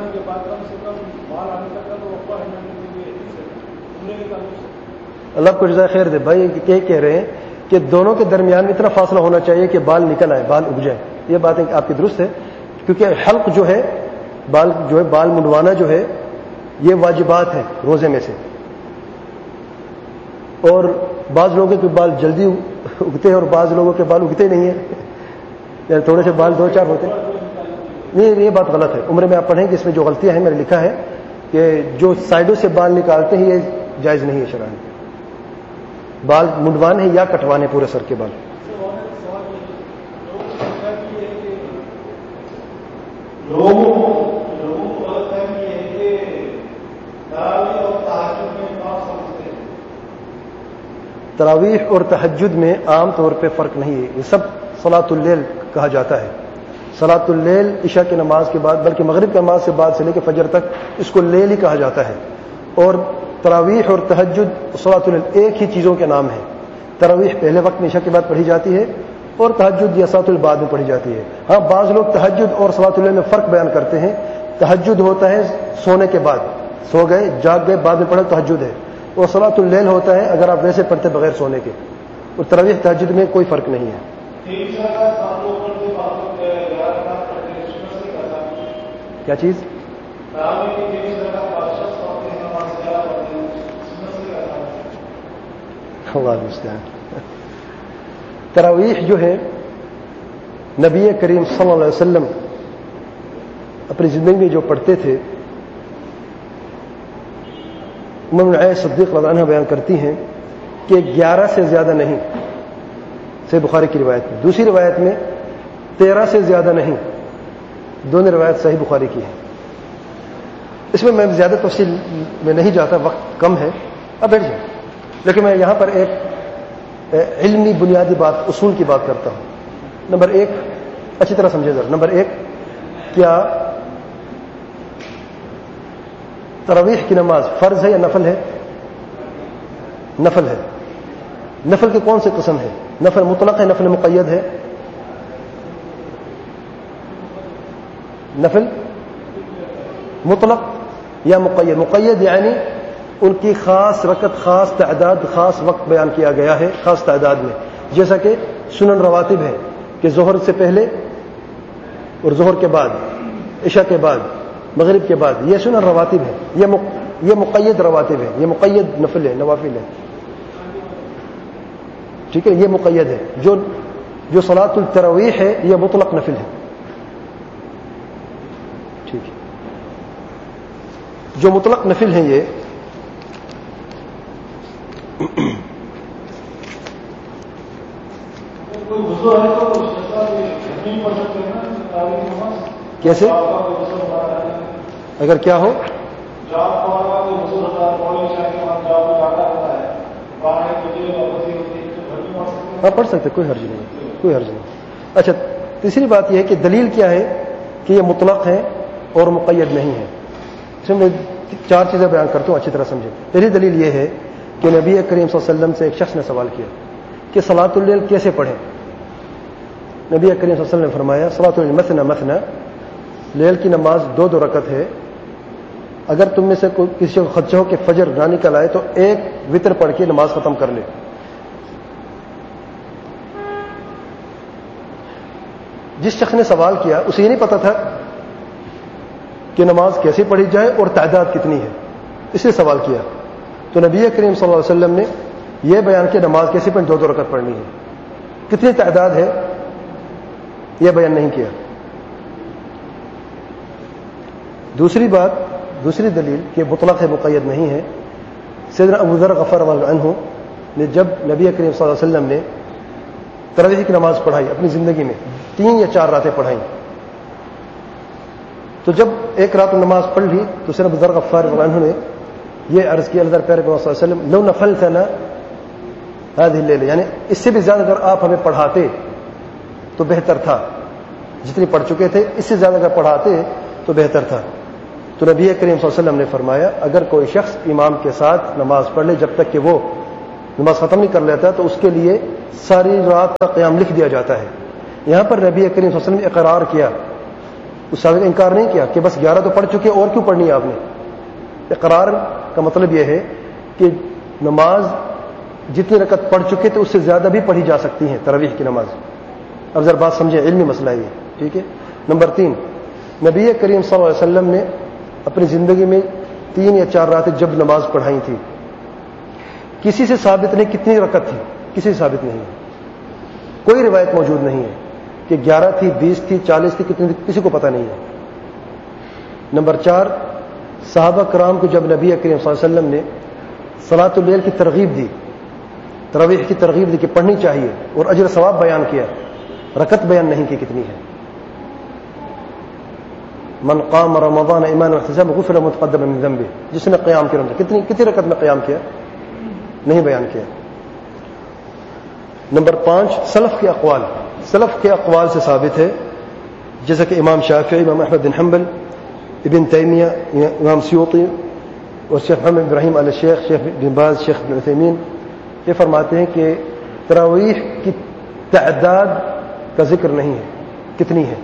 اللہ کو جزائے خیر دے. بھائی یہ کہہ رہے ہیں کہ دونوں کے درمیان میں اتنا فاصلہ ہونا چاہیے کہ بال نکل آئے، بال اگ جائے. یہ بات آپ کی درست ہے، کیونکہ حلق جو ہے، بال منڈوانا جو ہے، یہ واجبات ہیں روزے میں سے. اور بعض لوگوں کے بال جلدی اگتے ہیں اور بعض لوگوں کے بال اگتے نہیں ہیں، یعنی تھوڑے سے بال 2-4 ہوتے ہیں. نہیں، یہ بات غلط ہے. عمرے میں آپ پڑھیں کہ اس میں جو غلطیاں ہیں، میں نے لکھا ہے کہ جو سائڈوں سے بال نکالتے ہیں یہ جائز نہیں ہے شرعاً. بال منڈوانے ہیں یا کٹوانے پورے سر کے بال. تراویح اور تہجد میں عام طور پہ فرق نہیں ہے. یہ سب صلاۃ اللیل کہا جاتا ہے. صلاۃ اللیل عشاء کی نماز کے بعد، بلکہ مغرب کی نماز سے بعد سے لے کے فجر تک اس کو لیل ہی کہا جاتا ہے. اور تراویح اور تہجد صلاۃ اللیل ایک ہی چیزوں کے نام ہیں. تراویح پہلے وقت میں عشاء کے بعد پڑھی جاتی ہے اور تہجد یا صلاۃ اللیل بعد میں پڑھی جاتی ہے. ہاں، بعض لوگ تہجد اور صلاۃ اللیل میں فرق بیان کرتے ہیں. تہجد ہوتا ہے سونے کے بعد، سو گئے جاگ گئے بعد میں پڑھا تہجد ہے. اور صلاۃ اللیل ہوتا ہے اگر آپ ویسے پڑھتے بغیر سونے کے. اور تراویح تہجد میں کوئی فرق نہیں ہے. کیا چیز؟ اللہ المستعان. تراویح جو ہے نبی کریم صلی اللہ علیہ وسلم اپنی زندگی میں جو پڑھتے تھے، ام عائشہ صدیق رضی اللہ عنہا بیان کرتی ہیں کہ 11 سے زیادہ نہیں، صحیح بخاری کی روایت میں. دوسری روایت میں 13 سے زیادہ نہیں. دونوں روایت صحیح بخاری کی ہے. اس میں زیادہ تفصیل میں نہیں جاتا، وقت کم ہے. اب بیٹھ جائیں. لیکن میں یہاں پر ایک علمی بنیادی بات، اصول کی بات کرتا ہوں. نمبر 1 اچھی طرح سمجھے ذرا. نمبر 1، کیا تراویح کی نماز فرض ہے یا نفل ہے؟ نفل ہے. نفل کی کون سی قسم ہے؟ نفل مطلق ہے، نفل مقید ہے؟ نفل مطلق یا مقید؟ مقید یعنی ان کی خاص رکعت، خاص تعداد، خاص وقت بیان کیا گیا ہے، خاص تعداد میں. جیسا کہ سنن رواتب ہے کہ ظہر سے پہلے اور ظہر کے بعد، عشاء کے بعد، مغرب کے بعد، یہ سنن رواتب ہے. یہ مقید رواتب ہے، یہ مقید نفل ہے، نوافل ہے. ٹھیک ہے، یہ مقید ہے. جو صلاۃ التراویح ہے یہ مطلق نفل ہے. ٹھیک ہے. جو مطلق نفل ہیں یہ کیسے؟ اگر کیا ہو؟ ہاں پڑھ سکتے، کوئی حرج نہیں، کوئی حرج نہیں. اچھا، تیسری بات یہ ہے کہ دلیل کیا ہے کہ یہ مطلق ہے اور مقید نہیں ہے. اس میں 4 چیزیں بیان کرتا ہوں، اچھی طرح سمجھیں. پہلی دلیل یہ ہے کہ نبی کریم صلی اللہ علیہ وسلم سے ایک شخص نے سوال کیا کہ صلاۃ اللیل کیسے پڑھیں. نبی کریم صلی اللہ علیہ وسلم نے فرمایا صلاۃ اللیل مثنى مثنى، لیل کی نماز 2 رکعت ہے. اگر تم میں سے کوئی کسی کو خدشہ ہو کہ فجر نہ نکل آئے تو ایک وتر پڑھ کے نماز ختم کر لے. جس شخص نے سوال کیا اسے یہ نہیں پتا تھا کہ نماز کیسے پڑھی جائے اور تعداد کتنی ہے، اس لیے سوال کیا. تو نبی کریم صلی اللہ علیہ وسلم نے یہ بیان کیا نماز کیسے پڑھیں، 2 رکعت پڑھنی ہے. کتنی تعداد ہے یہ بیان نہیں کیا. دوسری دلیل کہ مطلق ہے، مقید نہیں ہے. سیدنا ابو ذر غفار اللہ عنہ نے جب نبی کریم صلی اللہ علیہ وسلم نے تراویح کی نماز پڑھائی اپنی زندگی میں، 3 یا 4 راتیں پڑھائیں. تو جب ایک رات نماز پڑھ لی تو سیدنا ابو ذر غفار اللہ عنہ نے یہ عرض کیا اللہ پیارے صلی اللہ علیہ وسلم لو نفلتنا هذه الليله، یعنی اس سے بھی زیادہ اگر آپ ہمیں پڑھاتے تو بہتر تھا. جتنی پڑھ چکے تھے اس سے زیادہ اگر پڑھاتے تو بہتر تھا. تو نبی کریم صلی اللہ علیہ وسلم نے فرمایا اگر کوئی شخص امام کے ساتھ نماز پڑھ لے جب تک کہ وہ نماز ختم نہیں کر لیتا تو اس کے لیے ساری رات کا قیام لکھ دیا جاتا ہے. یہاں پر نبی کریم صلی اللہ علیہ وسلم نے اقرار کیا, اس صحابی نے انکار نہیں کیا کہ بس 11 تو پڑھ چکے اور کیوں پڑھنی ہے آپ نے. اقرار کا مطلب یہ ہے کہ نماز جتنی رکعت پڑھ چکے تو اس سے زیادہ بھی پڑھی جا سکتی ہیں تراویح کی نماز. اب ذرا بات سمجھیں, علمی مسئلہ ہے یہ, ٹھیک ہے. نمبر 3, نبی کریم صلی اللہ علیہ وسلم نے اپنی زندگی میں 3 یا 4 راتیں جب نماز پڑھائی تھی. کسی سے ثابت نہیں کتنی رکعت تھی, کسی سے ثابت نہیں ہے, کوئی روایت موجود نہیں ہے کہ 11 تھی, 20 تھی, 40 تھی, کتنی تھی, کسی کو پتہ نہیں ہے. نمبر 4, صحابہ کرام کو جب نبی کریم صلی اللہ علیہ وسلم نے صلاۃ اللیل کی ترغیب دی, تراویح کی ترغیب دی کہ پڑھنی چاہیے اور اجر ثواب بیان کیا, رکعت بیان نہیں کی کتنی ہے. من قام رمضان ایمانا واحتسابا غفر له ما تقدم من ذنبه, جس نے قیام کیا کتنی رکعت میں قیام کیا, نہیں بیان کیا. نمبر 5, سلف کے اقوال. سلف کے اقوال سے ثابت ہے, جیسا کہ امام شافعی, امام احمد بن حنبل, ابن تیمیہ, امام سیوطی اور شیخ محمد ابراہیم آل شیخ, شیخ بن باز, شیخ بن عثیمین, یہ فرماتے ہیں کہ تراویح کی تعداد کا ذکر نہیں ہے, کتنی ہے,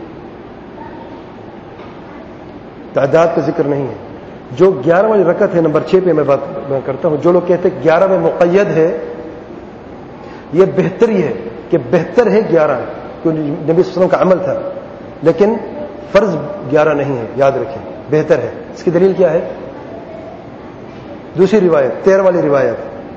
تعداد کا ذکر نہیں ہے. جو 11 والی رکعت ہے, نمبر 6 پہ میں بات کرتا ہوں, جو لوگ کہتے ہیں 11 میں مقید ہے, یہ بہتر ہی ہے کہ بہتر ہے 11, کیونکہ نبی صلی اللہ علیہ وسلم کا عمل تھا, لیکن فرض 11 نہیں ہے, یاد رکھیں, بہتر ہے. اس کی دلیل کیا ہے؟ دوسری روایت 13 والی روایت,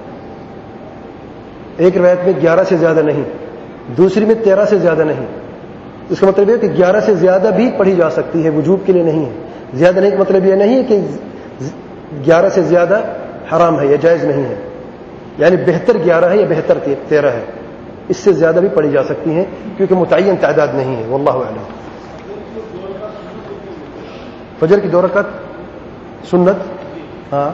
ایک روایت میں 11 سے زیادہ نہیں, دوسری میں 13 سے زیادہ نہیں. اس کا مطلب یہ کہ 11 سے زیادہ بھی پڑھی جا سکتی ہے, وجوب کے لیے نہیں ہے. زیادہ نہیں کا مطلب یہ نہیں ہے کہ 11 سے زیادہ حرام ہے یا جائز نہیں ہے, یعنی بہتر 11 ہے یا بہتر 13 ہے, اس سے زیادہ بھی پڑھی جا سکتی ہیں کیونکہ متعین تعداد نہیں ہے. واللہ اعلم. فجر کی 2 رکعت سنت, ہاں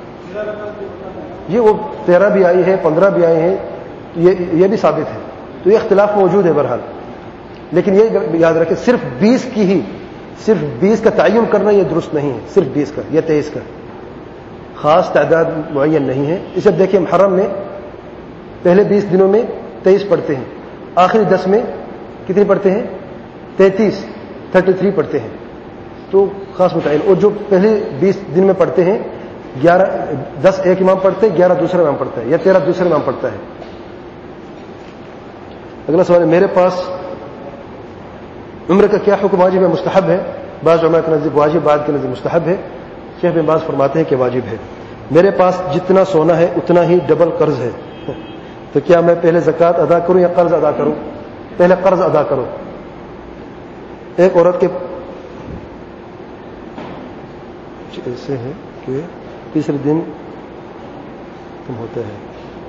یہ وہ 13 بھی آئی ہے, 15 بھی آئے ہیں, یہ بھی ثابت ہے. تو یہ اختلاف موجود ہے بہرحال, لیکن یہ یاد رکھیں صرف 20 کا تعین کرنا یہ درست نہیں ہے. صرف 20 کا یا 23 کا, خاص تعداد معین نہیں ہے. اسے دیکھیں محرم میں پہلے 20 دنوں میں 23 پڑھتے ہیں, آخری 10 میں کتنے پڑھتے ہیں؟ 33 پڑھتے ہیں. تو خاص متعین. اور جو پہلے 20 دن میں پڑھتے ہیں 10 ایک امام پڑھتے ہیں, 11 دوسرا امام پڑھتا ہے, یا 13 دوسرا امام پڑھتا ہے. اگلا سوال ہے, میرے پاس عمرہ کا کیا حکم؟ واجب ہے, مستحب ہے. بعض علماء کے نزدیک واجب, بعض کے نزدیک مستحب ہے. شیخ بن باز فرماتے ہیں کہ واجب ہے. میرے پاس جتنا سونا ہے اتنا ہی ڈبل قرض ہے, تو کیا میں پہلے زکوٰۃ ادا کروں یا قرض ادا کروں؟ پہلے قرض ادا کرو. ایک عورت کے ایسے ہے کہ تیسرے دن ہوتا ہے,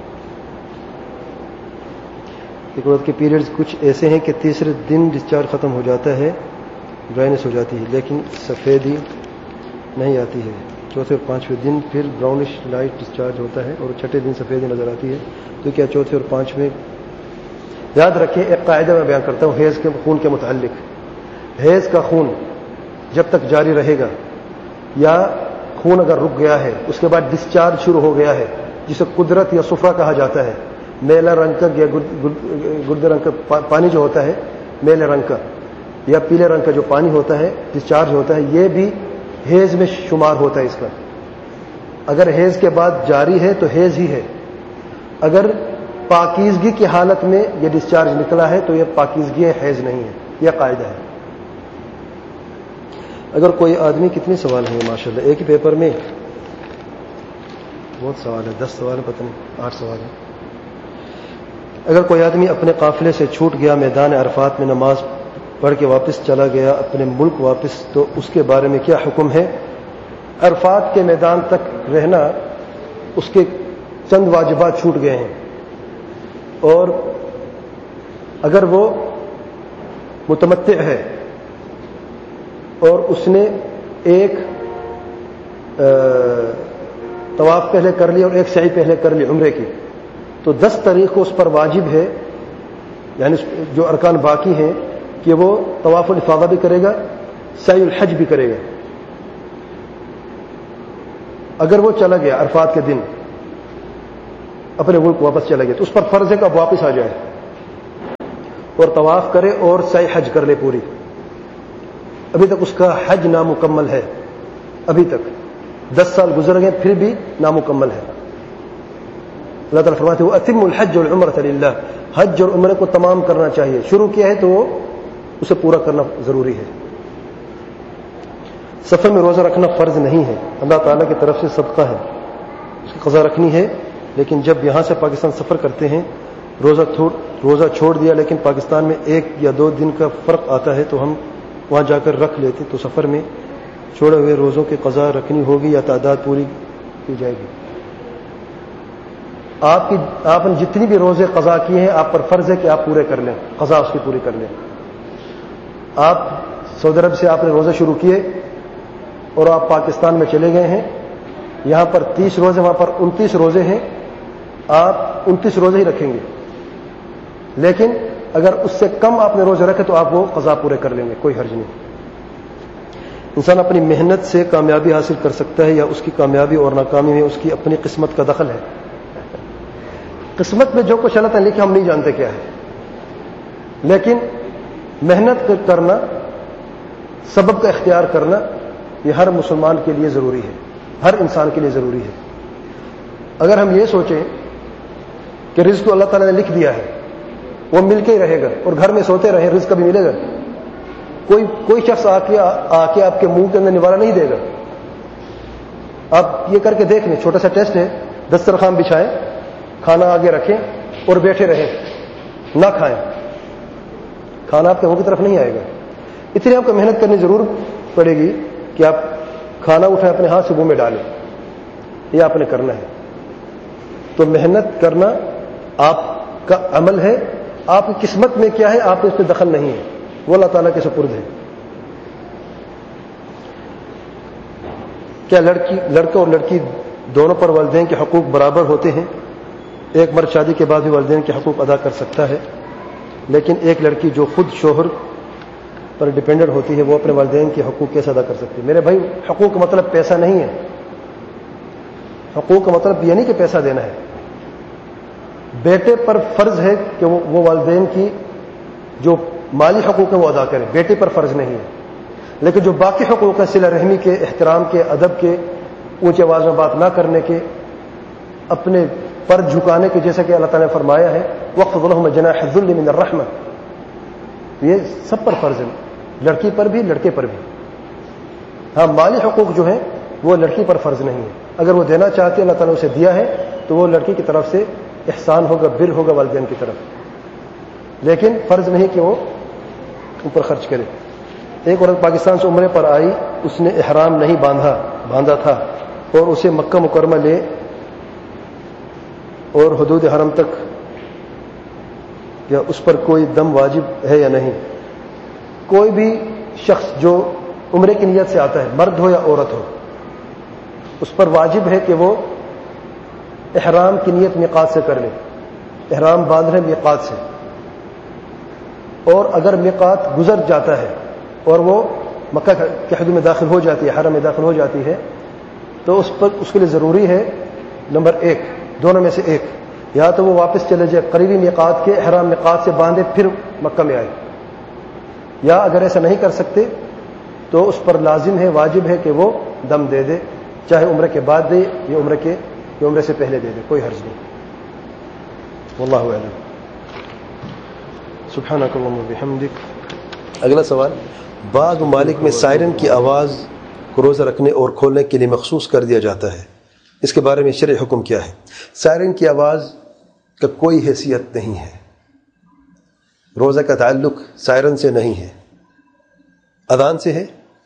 ایک عورت کے پیریڈز کچھ ایسے ہیں کہ تیسرے دن ڈسچارج ختم ہو جاتا ہے, ڈرائنس ہو جاتی ہے, لیکن سفیدی نہیں آتی ہے. چوتھے اور 5ویں دن پھر براؤنش لائٹ ڈسچارج ہوتا ہے اور 6ٹھے دن سفیدی نظر آتی ہے. تو کیا چوتھے اور 5ویں؟ یاد رکھیں ایک قاعدہ میں بیان کرتا ہوں حیض کے خون کے متعلق. حیض کا خون جب تک جاری رہے گا, یا خون اگر رک گیا ہے اس کے بعد ڈسچارج شروع ہو گیا ہے, جسے قدرت یا صفرہ کہا جاتا ہے, میلا رنگ کا یا گردے رنگ کا پانی جو ہوتا ہے, میلے رنگ کا یا پیلے رنگ کا جو پانی ہوتا ہے ڈسچارج ہوتا ہے, یہ بھی حیض میں شمار ہوتا ہے اس کا. اگر حیض کے بعد جاری ہے تو حیض ہی ہے. اگر پاکیزگی کی حالت میں یہ ڈسچارج نکلا ہے تو یہ پاکیزگی ہے, حیض نہیں ہے. یہ قاعدہ ہے. اگر کوئی آدمی, کتنے سوال ہیں ماشاءاللہ ایک ہی پیپر میں, بہت سوال ہے, 10 سوال ہے, پتہ نہیں 8 سوال ہے. اگر کوئی آدمی اپنے قافلے سے چھوٹ گیا, میدان عرفات میں نماز پڑھ کے واپس چلا گیا اپنے ملک واپس, تو اس کے بارے میں کیا حکم ہے؟ عرفات کے میدان تک رہنا, اس کے چند واجبات چھوٹ گئے ہیں, اور اگر وہ متمتع ہے اور اس نے ایک طواف پہلے کر لی اور ایک سعی پہلے کر لی عمرے کی, تو 10 تاریخ کو اس پر واجب ہے, یعنی جو ارکان باقی ہیں, کہ وہ طواف الافاضہ بھی کرے گا, سعی الحج بھی کرے گا. اگر وہ چلا گیا عرفات کے دن اپنے ملک واپس چلا گیا تو اس پر فرض ہے کہ اب واپس آ جائے اور طواف کرے اور سعی حج کر لے پوری. ابھی تک اس کا حج نامکمل ہے, ابھی تک 10 سال گزر گئے پھر بھی نامکمل ہے. اللہ تعالیٰ فرماتے ہیں وَأَتِمُّ الْحَجَّ وَالْعُمْرَةَ لِلَّهِ, حج اور عمرے کو تمام کرنا چاہیے. شروع کیا ہے تو اسے پورا کرنا ضروری ہے. سفر میں روزہ رکھنا فرض نہیں ہے, اللہ تعالیٰ کی طرف سے صدقہ ہے, اس کی قضا رکھنی ہے. لیکن جب یہاں سے پاکستان سفر کرتے ہیں, روزہ چھوڑ دیا لیکن پاکستان میں 1 یا 2 دن کا فرق آتا ہے تو ہم وہاں جا کر رکھ لیتے, تو سفر میں چھوڑے ہوئے روزوں کی قضا رکھنی ہوگی یا تعداد پوری کی جائے گی. آپ نے جتنی بھی روزے قضا کیے ہیں آپ پر فرض ہے کہ آپ پورے کر لیں, قضا اس کی پوری کر لیں. آپ سعودی عرب سے آپ نے روزے شروع کیے اور آپ پاکستان میں چلے گئے ہیں, یہاں پر 30 روزے, وہاں پر 29 روزے ہیں, آپ 29 روزے ہی رکھیں گے. لیکن اگر اس سے کم آپ نے روزے رکھے تو آپ وہ قضا پورے کر لیں گے, کوئی حرج نہیں. انسان اپنی محنت سے کامیابی حاصل کر سکتا ہے یا اس کی کامیابی اور ناکامی میں اس کی اپنی قسمت کا دخل ہے. قسمت میں جو کچھ اللہ تعالیٰ لکھے ہم نہیں جانتے کیا ہے, لیکن محنت کرنا, سبب کا اختیار کرنا یہ ہر مسلمان کے لیے ضروری ہے, ہر انسان کے لیے ضروری ہے. اگر ہم یہ سوچیں کہ رزق اللہ تعالیٰ نے لکھ دیا ہے وہ مل کے ہی رہے گا اور گھر میں سوتے رہے رزق کبھی ملے گا, کوئی شخص آ کے آپ کے منہ کے اندر نوالہ نہیں دے گا. آپ یہ کر کے دیکھ لیں, چھوٹا سا ٹیسٹ ہے, دسترخوان بچھائیں, کھانا آگے رکھیں اور بیٹھے رہیں, نہ کھائیں, کھانا آپ کے منہ کی طرف نہیں آئے گا. اتنی آپ کو محنت کرنی ضرور پڑے گی کہ آپ کھانا اٹھائیں اپنے ہاتھ سے منہ میں ڈالیں, یہ آپ نے کرنا ہے. تو محنت کرنا آپ کا عمل ہے, آپ کی قسمت میں کیا ہے آپ اس پہ دخل نہیں ہے, وہ اللہ تعالیٰ کے سپرد ہے. کیا لڑکا اور لڑکی دونوں پر والدین کے حقوق برابر ہوتے ہیں؟ ایک مرد شادی کے بعد بھی والدین کے حقوق ادا کر سکتا ہے, لیکن ایک لڑکی جو خود شوہر پر ڈیپینڈنٹ ہوتی ہے وہ اپنے والدین کے حقوق کیسے ادا کر سکتی ہے؟ میرے بھائی, حقوق کا مطلب پیسہ نہیں ہے. حقوق کا مطلب یہ نہیں کہ پیسہ دینا ہے. بیٹے پر فرض ہے کہ وہ والدین کی جو مالی حقوق ہیں وہ ادا کرے, بیٹے پر فرض نہیں ہے. لیکن جو باقی حقوق ہیں, صلہ رحمی کے, احترام کے, ادب کے, اونچی آواز میں بات نہ کرنے کے, اپنے پر جھکانے کے, جیسا کہ اللہ تعالیٰ نے فرمایا ہے وَاخْفِضْ لَهُمْ جَنَاحَ الذُّلِّ مِنَ الرَّحْمَةِ, یہ سب پر فرض ہے, لڑکی پر بھی لڑکے پر بھی. ہاں, مالی حقوق جو ہیں وہ لڑکی پر فرض نہیں ہے. اگر وہ دینا چاہتی ہے اللہ تعالیٰ نے اسے دیا ہے تو وہ لڑکی کی طرف سے احسان ہوگا, بر ہوگا والدین کی طرف, لیکن فرض نہیں کہ وہ اوپر خرچ کرے. ایک عورت پاکستان سے عمرے پر آئی, اس نے احرام نہیں باندھا تھا اور اسے مکہ مکرمہ لے اور حدود حرم تک, یا اس پر کوئی دم واجب ہے یا نہیں؟ کوئی بھی شخص جو عمرے کی نیت سے آتا ہے, مرد ہو یا عورت ہو, اس پر واجب ہے کہ وہ احرام کی نیت میقات سے کر لے, احرام باندھ رہے میقات سے. اور اگر میقات گزر جاتا ہے اور وہ مکہ کے حدود میں داخل ہو جاتی ہے, حرم میں داخل ہو جاتی ہے, تو اس کے لیے ضروری ہے نمبر 1, دونوں میں سے ایک, یا تو وہ واپس چلے جائے قریبی میقات کے, احرام میقات سے باندھے پھر مکہ میں آئے, یا اگر ایسا نہیں کر سکتے تو اس پر لازم ہے, واجب ہے کہ وہ دم دے دے, چاہے عمرے کے بعد دے یا عمرے سے پہلے دے دے, کوئی حرج نہیں. واللہ اعلم. سبحانک اللہم وبحمدک. اگلا سوال, بعض ممالک میں سائرن کی آواز کو روزہ رکھنے اور کھولنے کے لیے مخصوص کر دیا جاتا ہے, اس کے بارے میں شرعی حکم کیا ہے؟ سائرن کی آواز کا کوئی حیثیت نہیں ہے, روزہ کا تعلق سائرن سے نہیں ہے, اذان سے ہے,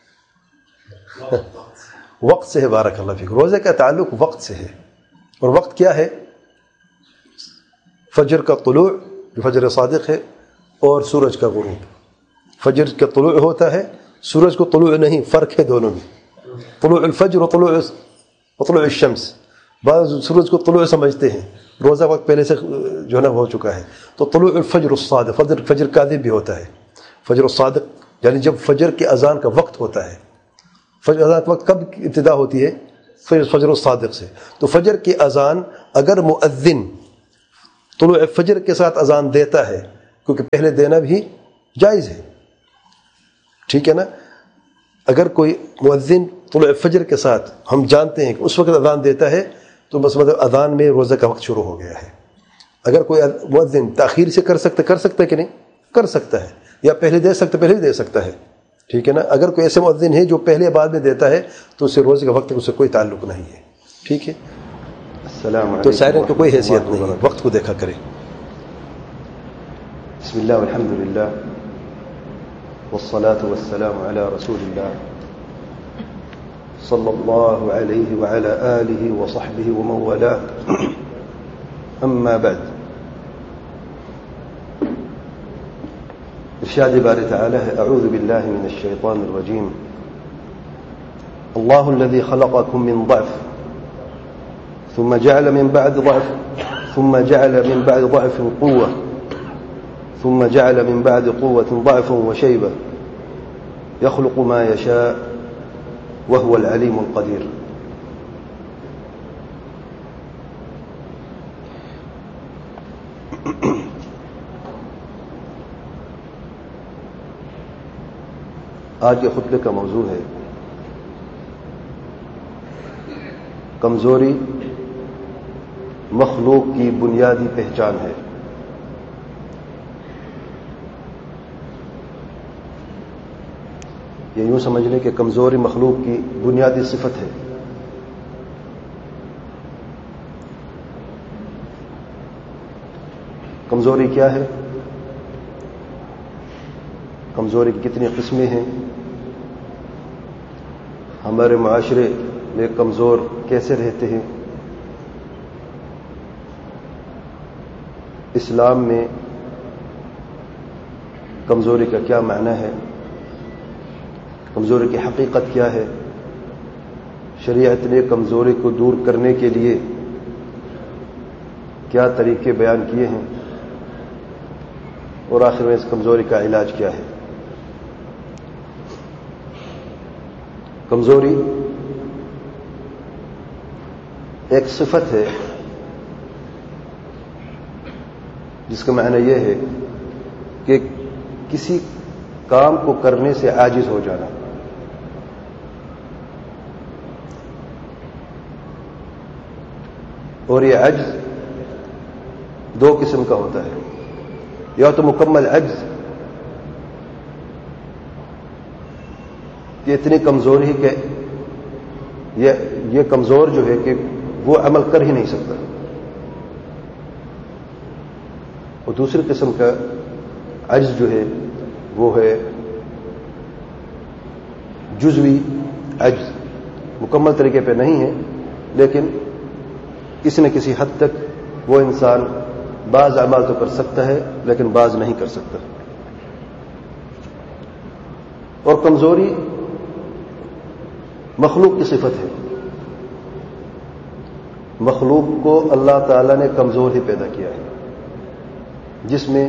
وقت سے ہے. بارک اللہ فیک. روزے کا تعلق وقت سے ہے, اور وقت کیا ہے؟ فجر کا طلوع جو فجر صادق ہے, اور سورج کا غروب. فجر کا طلوع ہوتا ہے, سورج کو طلوع نہیں, فرق ہے دونوں میں. طلوع الفجر و طلوع الشمس, بعض سورج کو طلوع سمجھتے ہیں, روزہ وقت پہلے سے جو ہے نا ہو چکا ہے. تو طلوع الفجر الصادق, فجر کاذب بھی ہوتا ہے. فجر الصادق یعنی جب فجر کی اذان کا وقت ہوتا ہے. فجر اذان کا وقت کب ابتدا ہوتی ہے؟ فجر الصادق سے. تو فجر کی اذان اگر مؤذن طلوع فجر کے ساتھ اذان دیتا ہے، کیونکہ پہلے دینا بھی جائز ہے، ٹھیک ہے نا. اگر کوئی مؤذن طلوع فجر کے ساتھ ہم جانتے ہیں کہ اس وقت اذان دیتا ہے تو بس مطلب اذان میں روزہ کا وقت شروع ہو گیا ہے. اگر کوئی مؤذن تاخیر سے کر سکتا ہے کہ نہیں کر سکتا ہے، یا پہلے دے سکتا پہلے بھی دے سکتا ہے، ٹھیک ہے نا. اگر کوئی ایسے مؤذن ہے جو پہلے بعد میں دیتا ہے تو اس سے روزے کا وقت اس سے کوئی تعلق نہیں ہے، ٹھیک ہے. السلام علیکم. تو سائرن کی کوئی حیثیت نہیں ہے، وقت کو دیکھا کرے. بسم اللہ والحمد للہ والصلاة والسلام على رسول الله صلى الله عليه وعلى آله وصحبه ومن والاه. أما بعد، ارشاد باري تعالى: أعوذ بالله من الشيطان الرجيم. الله الذي خلقكم من ضعف ثم جعل من بعد ضعف ثم جعل من بعد ضعف قوة ثم جعل من بعد قوة ضعفا وشيبة يخلق ما يشاء وهو العليم القدير. آج کے خطبے کا موضوع ہے کمزوری مخلوق کی بنیادی پہچان ہے. یہ یوں سمجھ لیں کہ کمزوری مخلوق کی بنیادی صفت ہے. کمزوری کیا ہے؟ کمزوری کی کتنی قسمیں ہیں؟ ہمارے معاشرے میں کمزور کیسے رہتے ہیں؟ اسلام میں کمزوری کا کیا معنی ہے؟ کمزوری کی حقیقت کیا ہے؟ شریعت نے کمزوری کو دور کرنے کے لیے کیا طریقے بیان کیے ہیں؟ اور آخر میں اس کمزوری کا علاج کیا ہے؟ کمزوری ایک صفت ہے جس کا معنی یہ ہے کہ کسی کام کو کرنے سے عاجز ہو جانا. اور یہ عجز دو قسم کا ہوتا ہے. یا تو مکمل عجز کہ اتنی کمزوری کہ یہ کمزور جو ہے کہ وہ عمل کر ہی نہیں سکتا. اور دوسری قسم کا عجز جو ہے وہ ہے جزوی عجز، مکمل طریقے پہ نہیں ہے لیکن کسی نہ کسی حد تک وہ انسان بعض اعمال تو کر سکتا ہے لیکن بعض نہیں کر سکتا. اور کمزوری مخلوق کی صفت ہے. مخلوق کو اللہ تعالی نے کمزور ہی پیدا کیا ہے، جس میں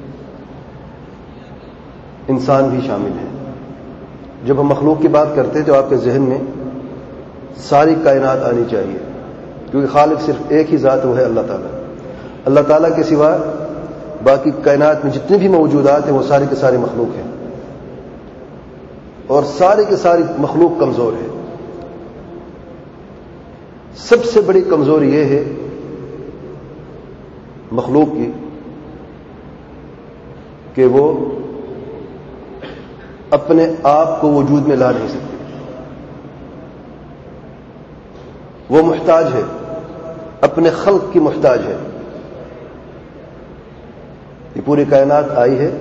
انسان بھی شامل ہے. جب ہم مخلوق کی بات کرتے ہیں تو آپ کے ذہن میں ساری کائنات آنی چاہیے، کیونکہ خالق صرف ایک ہی ذات وہ ہے اللہ تعالیٰ. اللہ تعالیٰ کے سوا باقی کائنات میں جتنے بھی موجودات ہیں وہ ساری کے سارے مخلوق ہیں، اور ساری کی ساری مخلوق کمزور ہے. سب سے بڑی کمزوری یہ ہے مخلوق کی کہ وہ اپنے آپ کو وجود میں لا نہیں سکتی. وہ محتاج ہے، اپنے خلق کی محتاج ہے. یہ پوری کائنات آئی ہے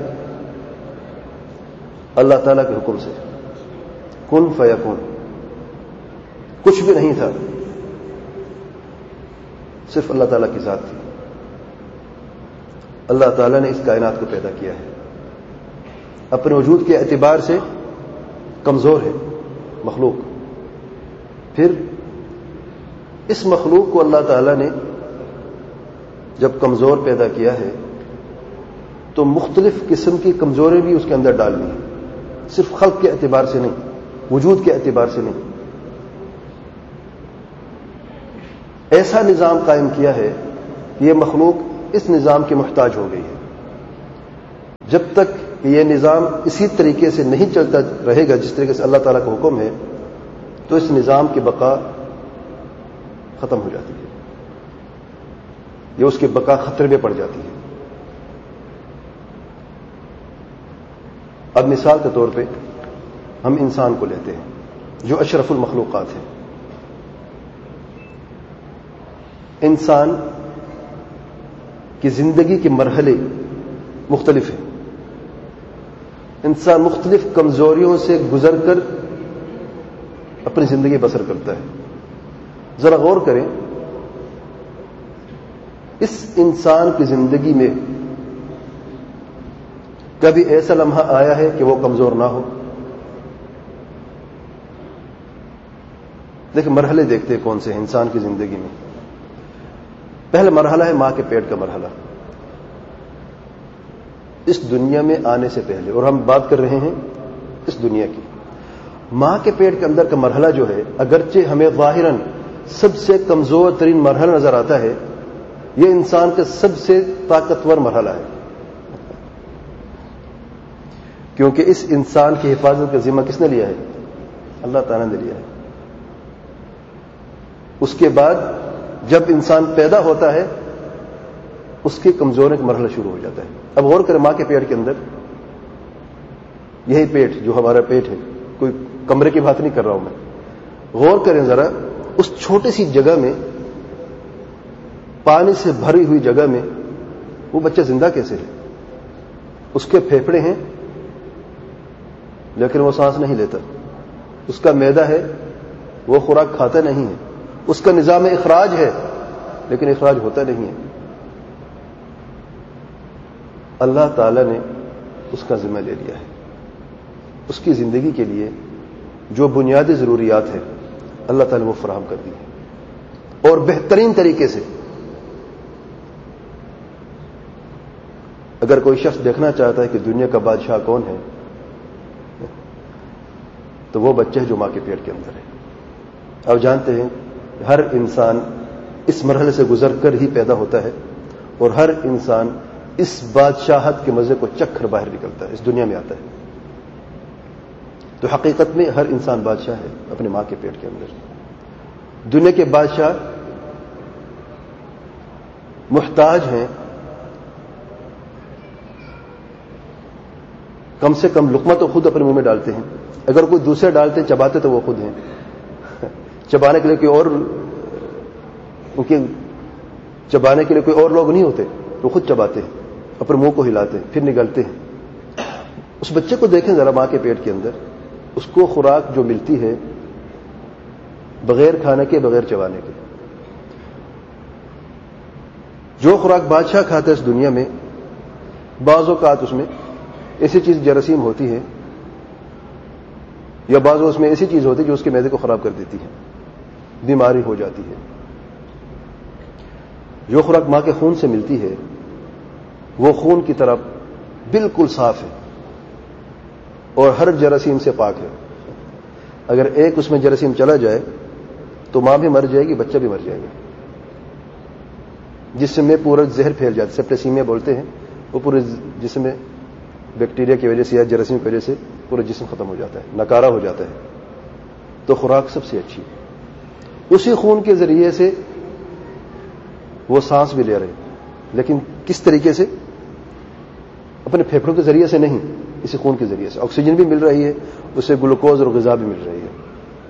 اللہ تعالیٰ کے حکم سے، کن فیکون. کچھ بھی نہیں تھا، صرف اللہ تعالیٰ کی ذات تھی. اللہ تعالیٰ نے اس کائنات کو پیدا کیا ہے. اپنے وجود کے اعتبار سے کمزور ہے مخلوق. پھر اس مخلوق کو اللہ تعالیٰ نے جب کمزور پیدا کیا ہے تو مختلف قسم کی کمزوری بھی اس کے اندر ڈال دی، صرف خلق کے اعتبار سے نہیں، وجود کے اعتبار سے نہیں. ایسا نظام قائم کیا ہے کہ یہ مخلوق اس نظام کے محتاج ہو گئی ہے. جب تک یہ نظام اسی طریقے سے نہیں چلتا رہے گا جس طریقے سے اللہ تعالیٰ کا حکم ہے تو اس نظام کی بقا ختم ہو جاتی ہے یا اس کی بقا خطرے میں پڑ جاتی ہے. اب مثال کے طور پہ ہم انسان کو لیتے ہیں جو اشرف المخلوقات ہے. انسان کی زندگی کے مرحلے مختلف ہیں. انسان مختلف کمزوریوں سے گزر کر اپنی زندگی بسر کرتا ہے. ذرا غور کریں, اس انسان کی زندگی میں کبھی ایسا لمحہ آیا ہے کہ وہ کمزور نہ ہو؟ دیکھیں مرحلے دیکھتے ہیں کون سے ہیں انسان کی زندگی میں. پہلا مرحلہ ہے ماں کے پیٹ کا مرحلہ, اس دنیا میں آنے سے پہلے, اور ہم بات کر رہے ہیں اس دنیا کی. ماں کے پیٹ کے اندر کا مرحلہ جو ہے اگرچہ ہمیں ظاہراً سب سے کمزور ترین مرحلہ نظر آتا ہے, یہ انسان کا سب سے طاقتور مرحلہ ہے, کیونکہ اس انسان کی حفاظت کا ذمہ کس نے لیا ہے؟ اللہ تعالیٰ نے لیا ہے. اس کے بعد جب انسان پیدا ہوتا ہے اس کے کمزوری کا مرحلہ شروع ہو جاتا ہے. اب غور کریں ماں کے پیٹ کے اندر, یہی پیٹ جو ہمارا پیٹ ہے, کوئی کمرے کی بات نہیں کر رہا ہوں میں, غور کریں ذرا اس چھوٹی سی جگہ میں, پانی سے بھری ہوئی جگہ میں وہ بچہ زندہ کیسے ہے؟ اس کے پھیپھڑے ہیں لیکن وہ سانس نہیں لیتا, اس کا معدہ ہے وہ خوراک کھاتا نہیں ہے, اس کا نظام اخراج ہے لیکن اخراج ہوتا نہیں ہے. اللہ تعالی نے اس کا ذمہ لے لیا ہے. اس کی زندگی کے لیے جو بنیادی ضروریات ہیں اللہ تعالی نے وہ فراہم کر دی ہے, اور بہترین طریقے سے. اگر کوئی شخص دیکھنا چاہتا ہے کہ دنیا کا بادشاہ کون ہے تو وہ بچہ ہے جو ماں کے پیٹ کے اندر ہے. آپ جانتے ہیں ہر انسان اس مرحلے سے گزر کر ہی پیدا ہوتا ہے, اور ہر انسان اس بادشاہت کے مزے کو چکھ کر باہر نکلتا ہے, اس دنیا میں آتا ہے. تو حقیقت میں ہر انسان بادشاہ ہے اپنے ماں کے پیٹ کے اندر. دنیا کے بادشاہ محتاج ہیں کم سے کم لقمہ تو خود اپنے منہ میں ڈالتے ہیں, اگر کوئی دوسرے ڈالتے چباتے تو وہ خود ہیں. چبانے کے لیے کوئی اور, ان کے چبانے کے لیے کوئی اور لوگ نہیں ہوتے, وہ خود چباتے ہیں, اپنے منہ کو ہلاتے ہیں پھر نگلتے ہیں. اس بچے کو دیکھیں ذرا ماں کے پیٹ کے اندر, اس کو خوراک جو ملتی ہے بغیر کھانے کے بغیر چبانے کے. جو خوراک بادشاہ کھاتا ہے اس دنیا میں, بعض اوقات اس میں ایسی چیز جراثیم ہوتی ہے یا بعض اس میں ایسی چیز ہوتی ہے جو اس کے معدے کو خراب کر دیتی ہے, بیماری ہو جاتی ہے. جو خوراک ماں کے خون سے ملتی ہے وہ خون کی طرح بالکل صاف ہے اور ہر جراثیم سے پاک ہے. اگر ایک اس میں جراثیم چلا جائے تو ماں بھی مر جائے گی, بچہ بھی مر جائے گا. جسم میں پورا زہر پھیل جاتا ہے, سیپٹیسیمیا بولتے ہیں, وہ پورے جسم میں بیکٹیریا کی وجہ سے یا جراثیم کی وجہ سے پورا جسم ختم ہو جاتا ہے, نکارا ہو جاتا ہے. تو خوراک سب سے اچھی, اسی خون کے ذریعے سے وہ سانس بھی لے رہے, لیکن کس طریقے سے؟ اپنے پھیپھڑوں کے ذریعے سے نہیں, اسی خون کے ذریعے سے آکسیجن بھی مل رہی ہے, اسے گلوکوز اور غذا بھی مل رہی ہے,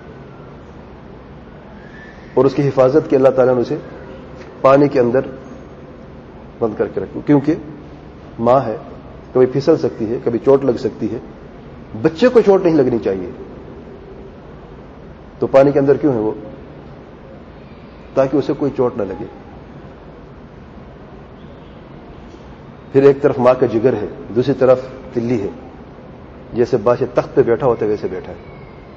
اور اس کی حفاظت کی اللہ تعالیٰ نے اسے پانی کے اندر بند کر کے رکھی, کیونکہ ماں ہے, کبھی پھسل سکتی ہے, کبھی چوٹ لگ سکتی ہے. بچے کو چوٹ نہیں لگنی چاہیے, تو پانی کے اندر کیوں ہے وہ؟ تاکہ اسے کوئی چوٹ نہ لگے. پھر ایک طرف ماں کا جگر ہے, دوسری طرف تلی ہے, جیسے بادشاہ تخت پہ بیٹھا ہوتا ہے ویسے بیٹھا ہے.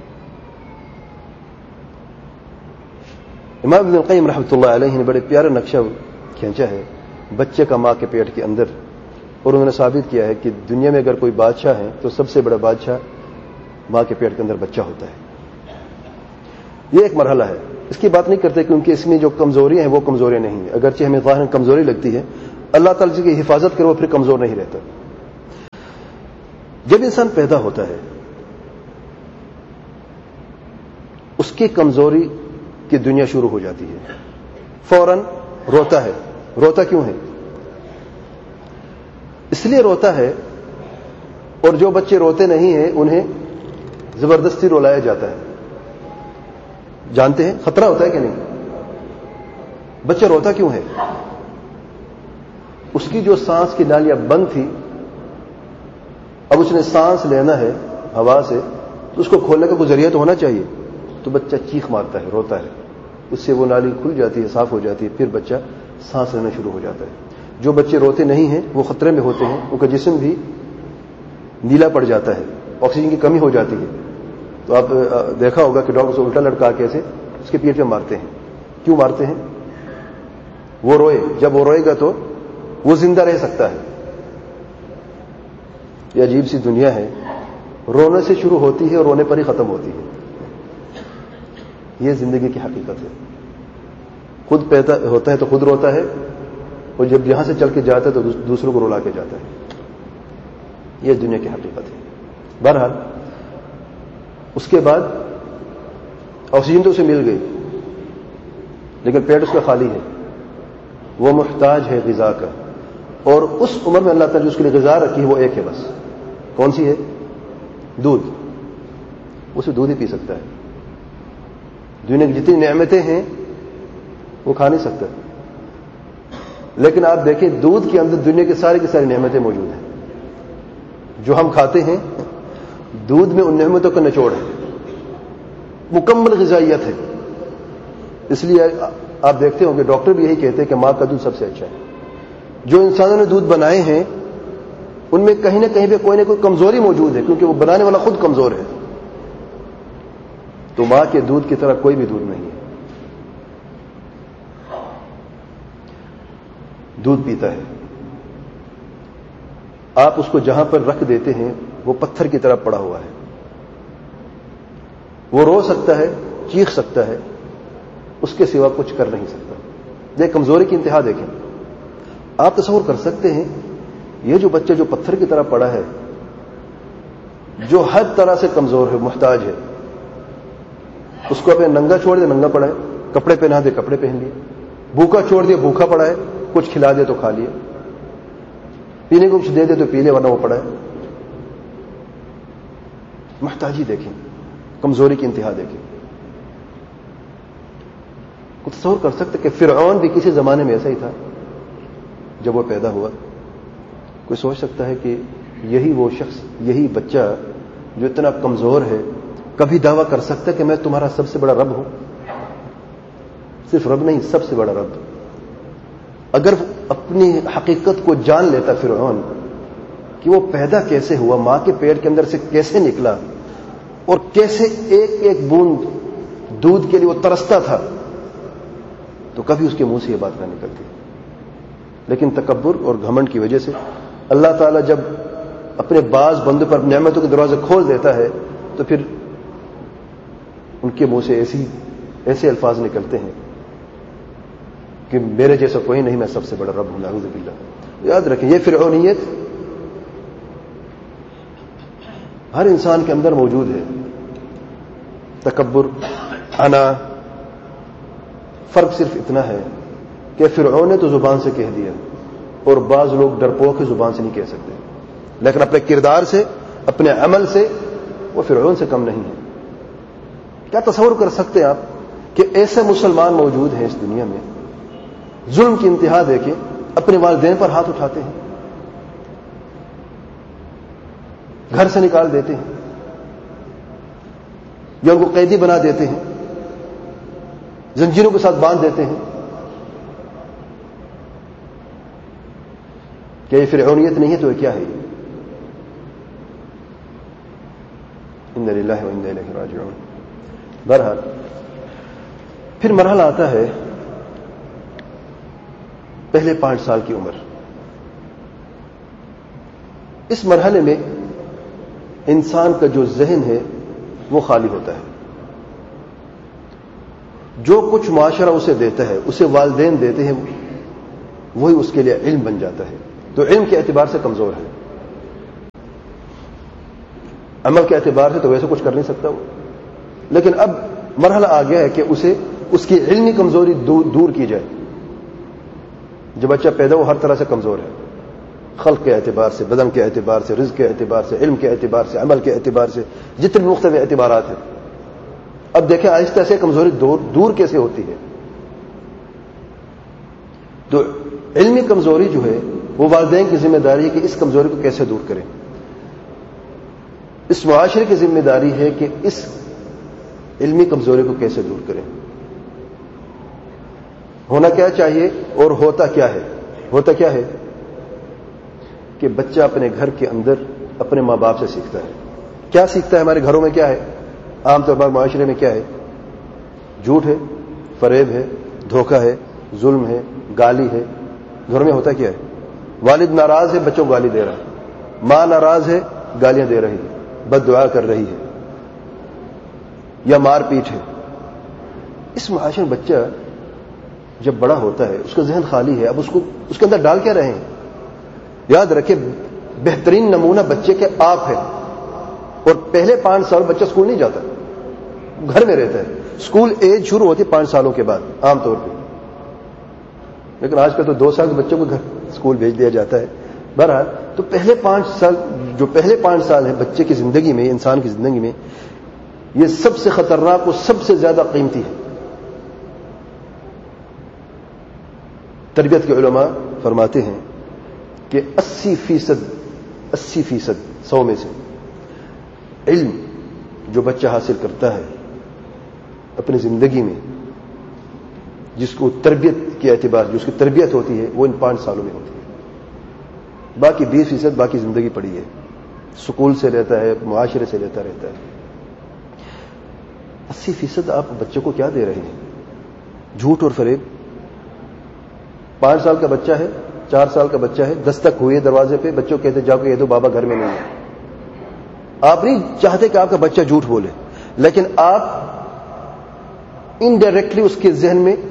امام ابن القیم رحمۃ اللہ علیہ نے بڑے پیارا نقشہ کھینچا ہے بچے کا ماں کے پیٹ کے اندر, اور انہوں نے ثابت کیا ہے کہ دنیا میں اگر کوئی بادشاہ ہے تو سب سے بڑا بادشاہ ماں کے پیٹ کے اندر بچہ ہوتا ہے. یہ ایک مرحلہ ہے, اس کی بات نہیں کرتے کیونکہ اس میں جو کمزوریاں ہیں وہ کمزوریاں نہیں ہیں, اگرچہ ہمیں ظاہراً کمزوری لگتی ہے. اللہ تعالیٰ جس کی حفاظت کرے وہ پھر کمزور نہیں رہتا. جب انسان پیدا ہوتا ہے اس کی کمزوری کی دنیا شروع ہو جاتی ہے. فوراً روتا ہے. روتا کیوں ہے؟ اس لیے روتا ہے، اور جو بچے روتے نہیں ہیں انہیں زبردستی رلایا جاتا ہے. جانتے ہیں خطرہ ہوتا ہے کہ نہیں؟ بچہ روتا کیوں ہے؟ اس کی جو سانس کی نالیاں بند تھی، اب اس نے سانس لینا ہے ہوا سے، تو اس کو کھولنے کا کوئی ذریعہ تو ہونا چاہیے. تو بچہ چیخ مارتا ہے، روتا ہے، اس سے وہ نالی کھل جاتی ہے، صاف ہو جاتی ہے، پھر بچہ سانس لینا شروع ہو جاتا ہے. جو بچے روتے نہیں ہیں وہ خطرے میں ہوتے ہیں، ان کا جسم بھی نیلا پڑ جاتا ہے، آکسیجن کی کمی ہو جاتی ہے. تو آپ دیکھا ہوگا کہ ڈاکٹر سے الٹا لٹکا کے ایسے اس کے پیٹ پہ مارتے ہیں. کیوں مارتے ہیں؟ وہ روئے. جب وہ روئے گا تو وہ زندہ رہ سکتا ہے. یہ عجیب سی دنیا ہے، رونے سے شروع ہوتی ہے اور رونے پر ہی ختم ہوتی ہے. یہ زندگی کی حقیقت ہے. خود پیدا ہوتا ہے تو خود روتا ہے، اور جب یہاں سے چل کے جاتا ہے تو دوسروں کو رلا کے جاتا ہے. یہ دنیا کی حقیقت ہے. بہرحال اس کے بعد آکسیجن تو اسے مل گئی، لیکن پیٹ اس کا خالی ہے. وہ محتاج ہے غذا کا، اور اس عمر میں اللہ تعالیٰ جو اس کے لیے غذا رکھی ہے وہ ایک ہے بس. کون سی ہے؟ دودھ. اسے دودھ ہی پی سکتا ہے. دنیا کی جتنی نعمتیں ہیں وہ کھا نہیں سکتا. لیکن آپ دیکھیں دودھ کے اندر دنیا کی ساری نعمتیں موجود ہیں. جو ہم کھاتے ہیں دودھ میں ان نعمتوں کا نچوڑ ہے، مکمل غذائیت ہے. اس لیے آپ دیکھتے ہوں کہ ڈاکٹر بھی یہی کہتے ہیں کہ ماں کا دودھ سب سے اچھا ہے. جو انسانوں نے دودھ بنائے ہیں ان میں کہیں نہ کہیں پہ کوئی نہ کوئی کمزوری موجود ہے، کیونکہ وہ بنانے والا خود کمزور ہے. تو ماں کے دودھ کی طرح کوئی بھی دودھ نہیں ہے. دودھ پیتا ہے. آپ اس کو جہاں پر رکھ دیتے ہیں وہ پتھر کی طرح پڑا ہوا ہے. وہ رو سکتا ہے، چیخ سکتا ہے، اس کے سوا کچھ کر نہیں سکتا. یہ کمزوری کی انتہا دیکھیں. آپ تصور کر سکتے ہیں یہ جو بچہ جو پتھر کی طرح پڑا ہے، جو ہر طرح سے کمزور ہے، محتاج ہے، اس کو اپنے ننگا چھوڑ دے ننگا پڑا ہے، کپڑے پہنا دے کپڑے پہن لیے، بھوکا چھوڑ دے بھوکا پڑا ہے، کچھ کھلا دے تو کھا لیے، پینے کو کچھ دے دے تو پی لے ورنہ وہ پڑا ہے. محتاجی دیکھیں، کمزوری کی انتہا دیکھیں. کچھ تصور کر سکتے کہ فرعون بھی کسی زمانے میں ایسا ہی تھا جب وہ پیدا ہوا. کوئی سوچ سکتا ہے کہ یہی وہ شخص، یہی بچہ جو اتنا کمزور ہے کبھی دعویٰ کر سکتا ہے کہ میں تمہارا سب سے بڑا رب ہوں؟ صرف رب نہیں، سب سے بڑا رب. اگر اپنی حقیقت کو جان لیتا فرعون کہ وہ پیدا کیسے ہوا، ماں کے پیٹ کے اندر سے کیسے نکلا، اور کیسے ایک ایک بوند دودھ کے لیے وہ ترستا تھا، تو کبھی اس کے منہ سے یہ بات نہ نکلتی. لیکن تکبر اور گھمنڈ کی وجہ سے اللہ تعالیٰ جب اپنے بعض بندوں پر نعمتوں کے دروازے کھول دیتا ہے تو پھر ان کے منہ سے ایسے الفاظ نکلتے ہیں کہ میرے جیسا کوئی نہیں، میں سب سے بڑا رب ہوں، نعوذ باللہ. یاد رکھیں یہ فرعونیت ہر انسان کے اندر موجود ہے. تکبر، انا. فرق صرف اتنا ہے کہ فرعون نے تو زبان سے کہہ دیا، اور بعض لوگ ڈرپوک کی زبان سے نہیں کہہ سکتے، لیکن اپنے کردار سے، اپنے عمل سے وہ فرعون سے کم نہیں ہے. کیا تصور کر سکتے ہیں آپ کہ ایسے مسلمان موجود ہیں اس دنیا میں، ظلم کی انتہا دیکھیں، اپنے والدین پر ہاتھ اٹھاتے ہیں، گھر سے نکال دیتے ہیں، یا ان کو قیدی بنا دیتے ہیں، زنجیروں کے ساتھ باندھ دیتے ہیں. کیا یہ فرعونیت نہیں ہے تو یہ کیا ہے؟ انا للہ و انا الیہ راجعون. بہرحال پھر مرحلہ آتا ہے پہلے 5 سال کی عمر. اس مرحلے میں انسان کا جو ذہن ہے وہ خالی ہوتا ہے. جو کچھ معاشرہ اسے دیتا ہے، اسے والدین دیتے ہیں، وہی اس کے لیے علم بن جاتا ہے. تو علم کے اعتبار سے کمزور ہے, عمل کے اعتبار سے تو ویسے کچھ کر نہیں سکتا وہ. لیکن اب مرحلہ آ گیا ہے کہ اسے اس کی علمی کمزوری دور کی جائے. جو بچہ پیدا ہو ہر طرح سے کمزور ہے, خلق کے اعتبار سے, بدن کے اعتبار سے, رزق کے اعتبار سے, علم کے اعتبار سے, عمل کے اعتبار سے, جتنے بھی مختلف اعتبارات ہیں. اب دیکھیں آہستہ سے کمزوری دور کیسے ہوتی ہے. تو علمی کمزوری جو ہے وہ والدین کی ذمہ داری ہے کہ اس کمزوری کو کیسے دور کریں. اس معاشرے کی ذمہ داری ہے کہ اس علمی کمزوری کو کیسے دور کریں. ہونا کیا چاہیے اور ہوتا کیا ہے؟ ہوتا کیا ہے کہ بچہ اپنے گھر کے اندر اپنے ماں باپ سے سیکھتا ہے. کیا سیکھتا ہے؟ ہمارے گھروں میں کیا ہے؟ عام طور پر معاشرے میں کیا ہے؟ جھوٹ ہے, فریب ہے, دھوکہ ہے, ظلم ہے, گالی ہے. گھر میں ہوتا کیا ہے؟ والد ناراض ہے, بچوں کو گالی دے رہا ہے. ماں ناراض ہے, گالیاں دے رہی ہے, بد دعا کر رہی ہے, یا مار پیٹ ہے. اس معاشرے میں بچہ جب بڑا ہوتا ہے اس کا ذہن خالی ہے. اب اس کے اندر ڈال کیا رہے ہیں؟ یاد رکھے بہترین نمونہ بچے کے آپ ہے. اور پہلے 5 سال بچہ اسکول نہیں جاتا, گھر میں رہتا ہے. اسکول ایج شروع ہوتی ہے 5 سالوں کے بعد عام طور پہ, لیکن آج کل تو 2 سال کے بچوں کو گھر اسکول بھیج دیا جاتا ہے. بہرحال تو پہلے 5 سال, جو پہلے 5 سال ہیں بچے کی زندگی میں, انسان کی زندگی میں, یہ سب سے خطرناک اور سب سے زیادہ قیمتی ہے. تربیت کے علماء فرماتے ہیں کہ 80% 100 میں سے علم جو بچہ حاصل کرتا ہے اپنی زندگی میں, جس کو تربیت کے اعتبار جس کی تربیت ہوتی ہے, وہ ان 5 سالوں میں ہوتی ہے. باقی 20% باقی زندگی پڑی ہے, سکول سے لیتا ہے, معاشرے سے لیتا رہتا ہے. 80% آپ بچوں کو کیا دے رہے ہیں؟ جھوٹ اور فریب. 5 سال کا بچہ ہے, 4 سال کا بچہ ہے, دستک ہوئی ہے دروازے پہ, بچوں کہتے جاؤ کہ یہ تو بابا گھر میں نہیں ہے. آپ نہیں چاہتے کہ آپ کا بچہ جھوٹ بولے, لیکن آپ انڈائریکٹلی اس کے ذہن میں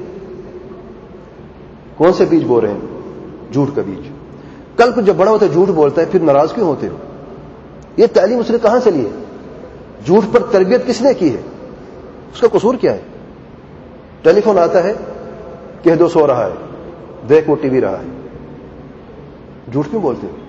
کون سے بیج بو رہے ہیں؟ جھوٹ کا بیج. کل کو جب بڑا ہوتا ہے جھوٹ بولتا ہے, پھر ناراض کیوں ہوتے ہو؟ یہ تعلیم اس نے کہاں سے لی ہے؟ جھوٹ پر تربیت کس نے کی ہے؟ اس کا قصور کیا ہے؟ ٹیلی فون آتا ہے, کہہ دو سو رہا ہے, دیکھ وہ ٹی وی رہا ہے. جھوٹ کیوں بولتے ہو؟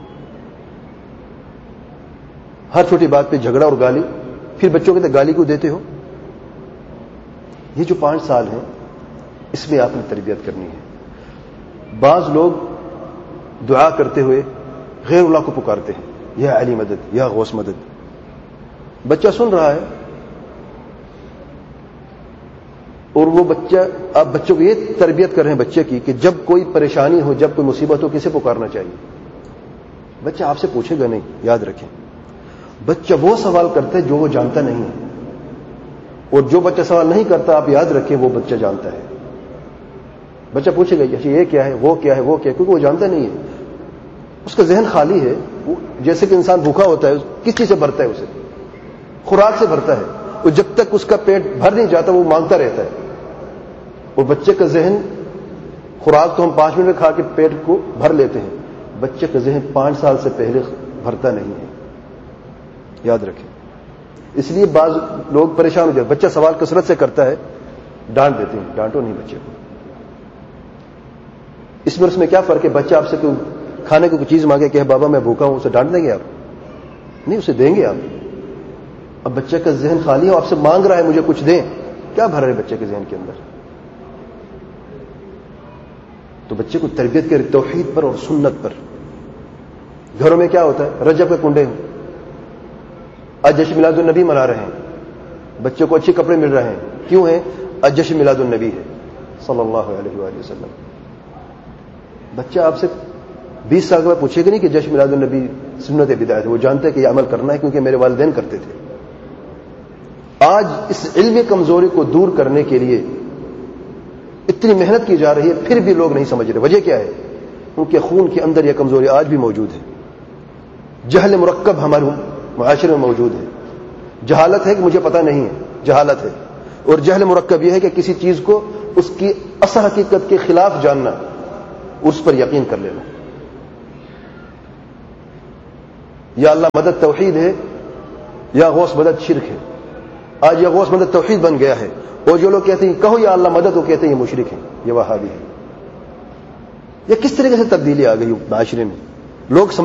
ہر چھوٹی بات پہ جھگڑا اور گالی, پھر بچوں کے گالی کیوں دیتے ہو؟ یہ جو 5 سال ہیں اس میں آپ نے تربیت کرنی ہے. بعض لوگ دعا کرتے ہوئے غیر اللہ کو پکارتے ہیں, یا علی مدد, یا غوث مدد. بچہ سن رہا ہے اور وہ بچہ, آپ بچوں کو یہ تربیت کر رہے ہیں بچے کی کہ جب کوئی پریشانی ہو, جب کوئی مصیبت ہو, کسے پکارنا چاہیے. بچہ آپ سے پوچھے گا نہیں, یاد رکھیں. بچہ وہ سوال کرتا ہے جو وہ جانتا نہیں ہے, اور جو بچہ سوال نہیں کرتا آپ یاد رکھیں وہ بچہ جانتا ہے. بچہ پوچھے گا یہ کیا ہے, وہ کیا ہے, وہ کیا ہے, کیونکہ وہ جانتا نہیں ہے. اس کا ذہن خالی ہے. جیسے کہ انسان بھوکا ہوتا ہے, کس چیز سے بھرتا ہے؟ اسے خوراک سے بھرتا ہے. اور جب تک اس کا پیٹ بھر نہیں جاتا وہ مانگتا رہتا ہے. اور بچے کا ذہن, خوراک تو ہم 5 منٹ میں کھا کے پیٹ کو بھر لیتے ہیں, بچے کا ذہن 5 سال سے پہلے بھرتا نہیں ہے. یاد رکھیں. اس لیے بعض لوگ پریشان ہو جاتے, بچہ سوال کثرت سے کرتا ہے, ڈانٹ دیتے ہیں. ڈانٹو نہیں بچے کو. اس میں کیا فرق ہے؟ بچہ آپ سے کوئی کھانے کو کوئی چیز مانگے کہ بابا میں بھوکا ہوں, اسے ڈانٹ دیں گے آپ؟ نہیں, اسے دیں گے آپ. اب بچے کا ذہن خالی ہے, آپ سے مانگ رہا ہے مجھے کچھ دیں, کیا بھر رہے بچے کے ذہن کے اندر؟ تو بچے کو تربیت کرے توحید پر اور سنت پر. گھروں میں کیا ہوتا ہے؟ رجب کے کنڈے ہیں, آج جشن میلاد النبی منا رہے ہیں, بچے کو اچھے کپڑے مل رہے ہیں. کیوں ہیں؟ آج جشن میلاد النبی ہے صلی اللہ علیہ وآلہ وسلم. بچہ آپ سے 20 سال کے بعد پوچھے گا نہیں کہ جشن میلاد النبی سنت بدعت ہے, وہ جانتا ہے کہ یہ عمل کرنا ہے کیونکہ میرے والدین کرتے تھے. آج اس علمی کمزوری کو دور کرنے کے لیے اتنی محنت کی جا رہی ہے, پھر بھی لوگ نہیں سمجھ رہے. وجہ کیا ہے؟ ان کے خون کے اندر یہ کمزوری آج بھی موجود ہے. جہل مرکب ہمارے معاشرے میں موجود ہے. جہالت ہے کہ مجھے پتہ نہیں ہے, جہالت ہے. اور جہل مرکب یہ ہے کہ کسی چیز کو اس کی اصل حقیقت کے خلاف جاننا. اس پر یقین کر لینا. یا اللہ مدد توحید ہے یا غوث مدد شرک ہے. آج یہ غوث مدد توحید بن گیا ہے، اور جو لوگ کہتے ہیں کہو یا اللہ مدد، وہ کہتے ہیں یہ مشرک ہیں، یہ وہابی ہے. یہ کس طریقے سے تبدیلی آ گئی معاشرے میں؟ لوگ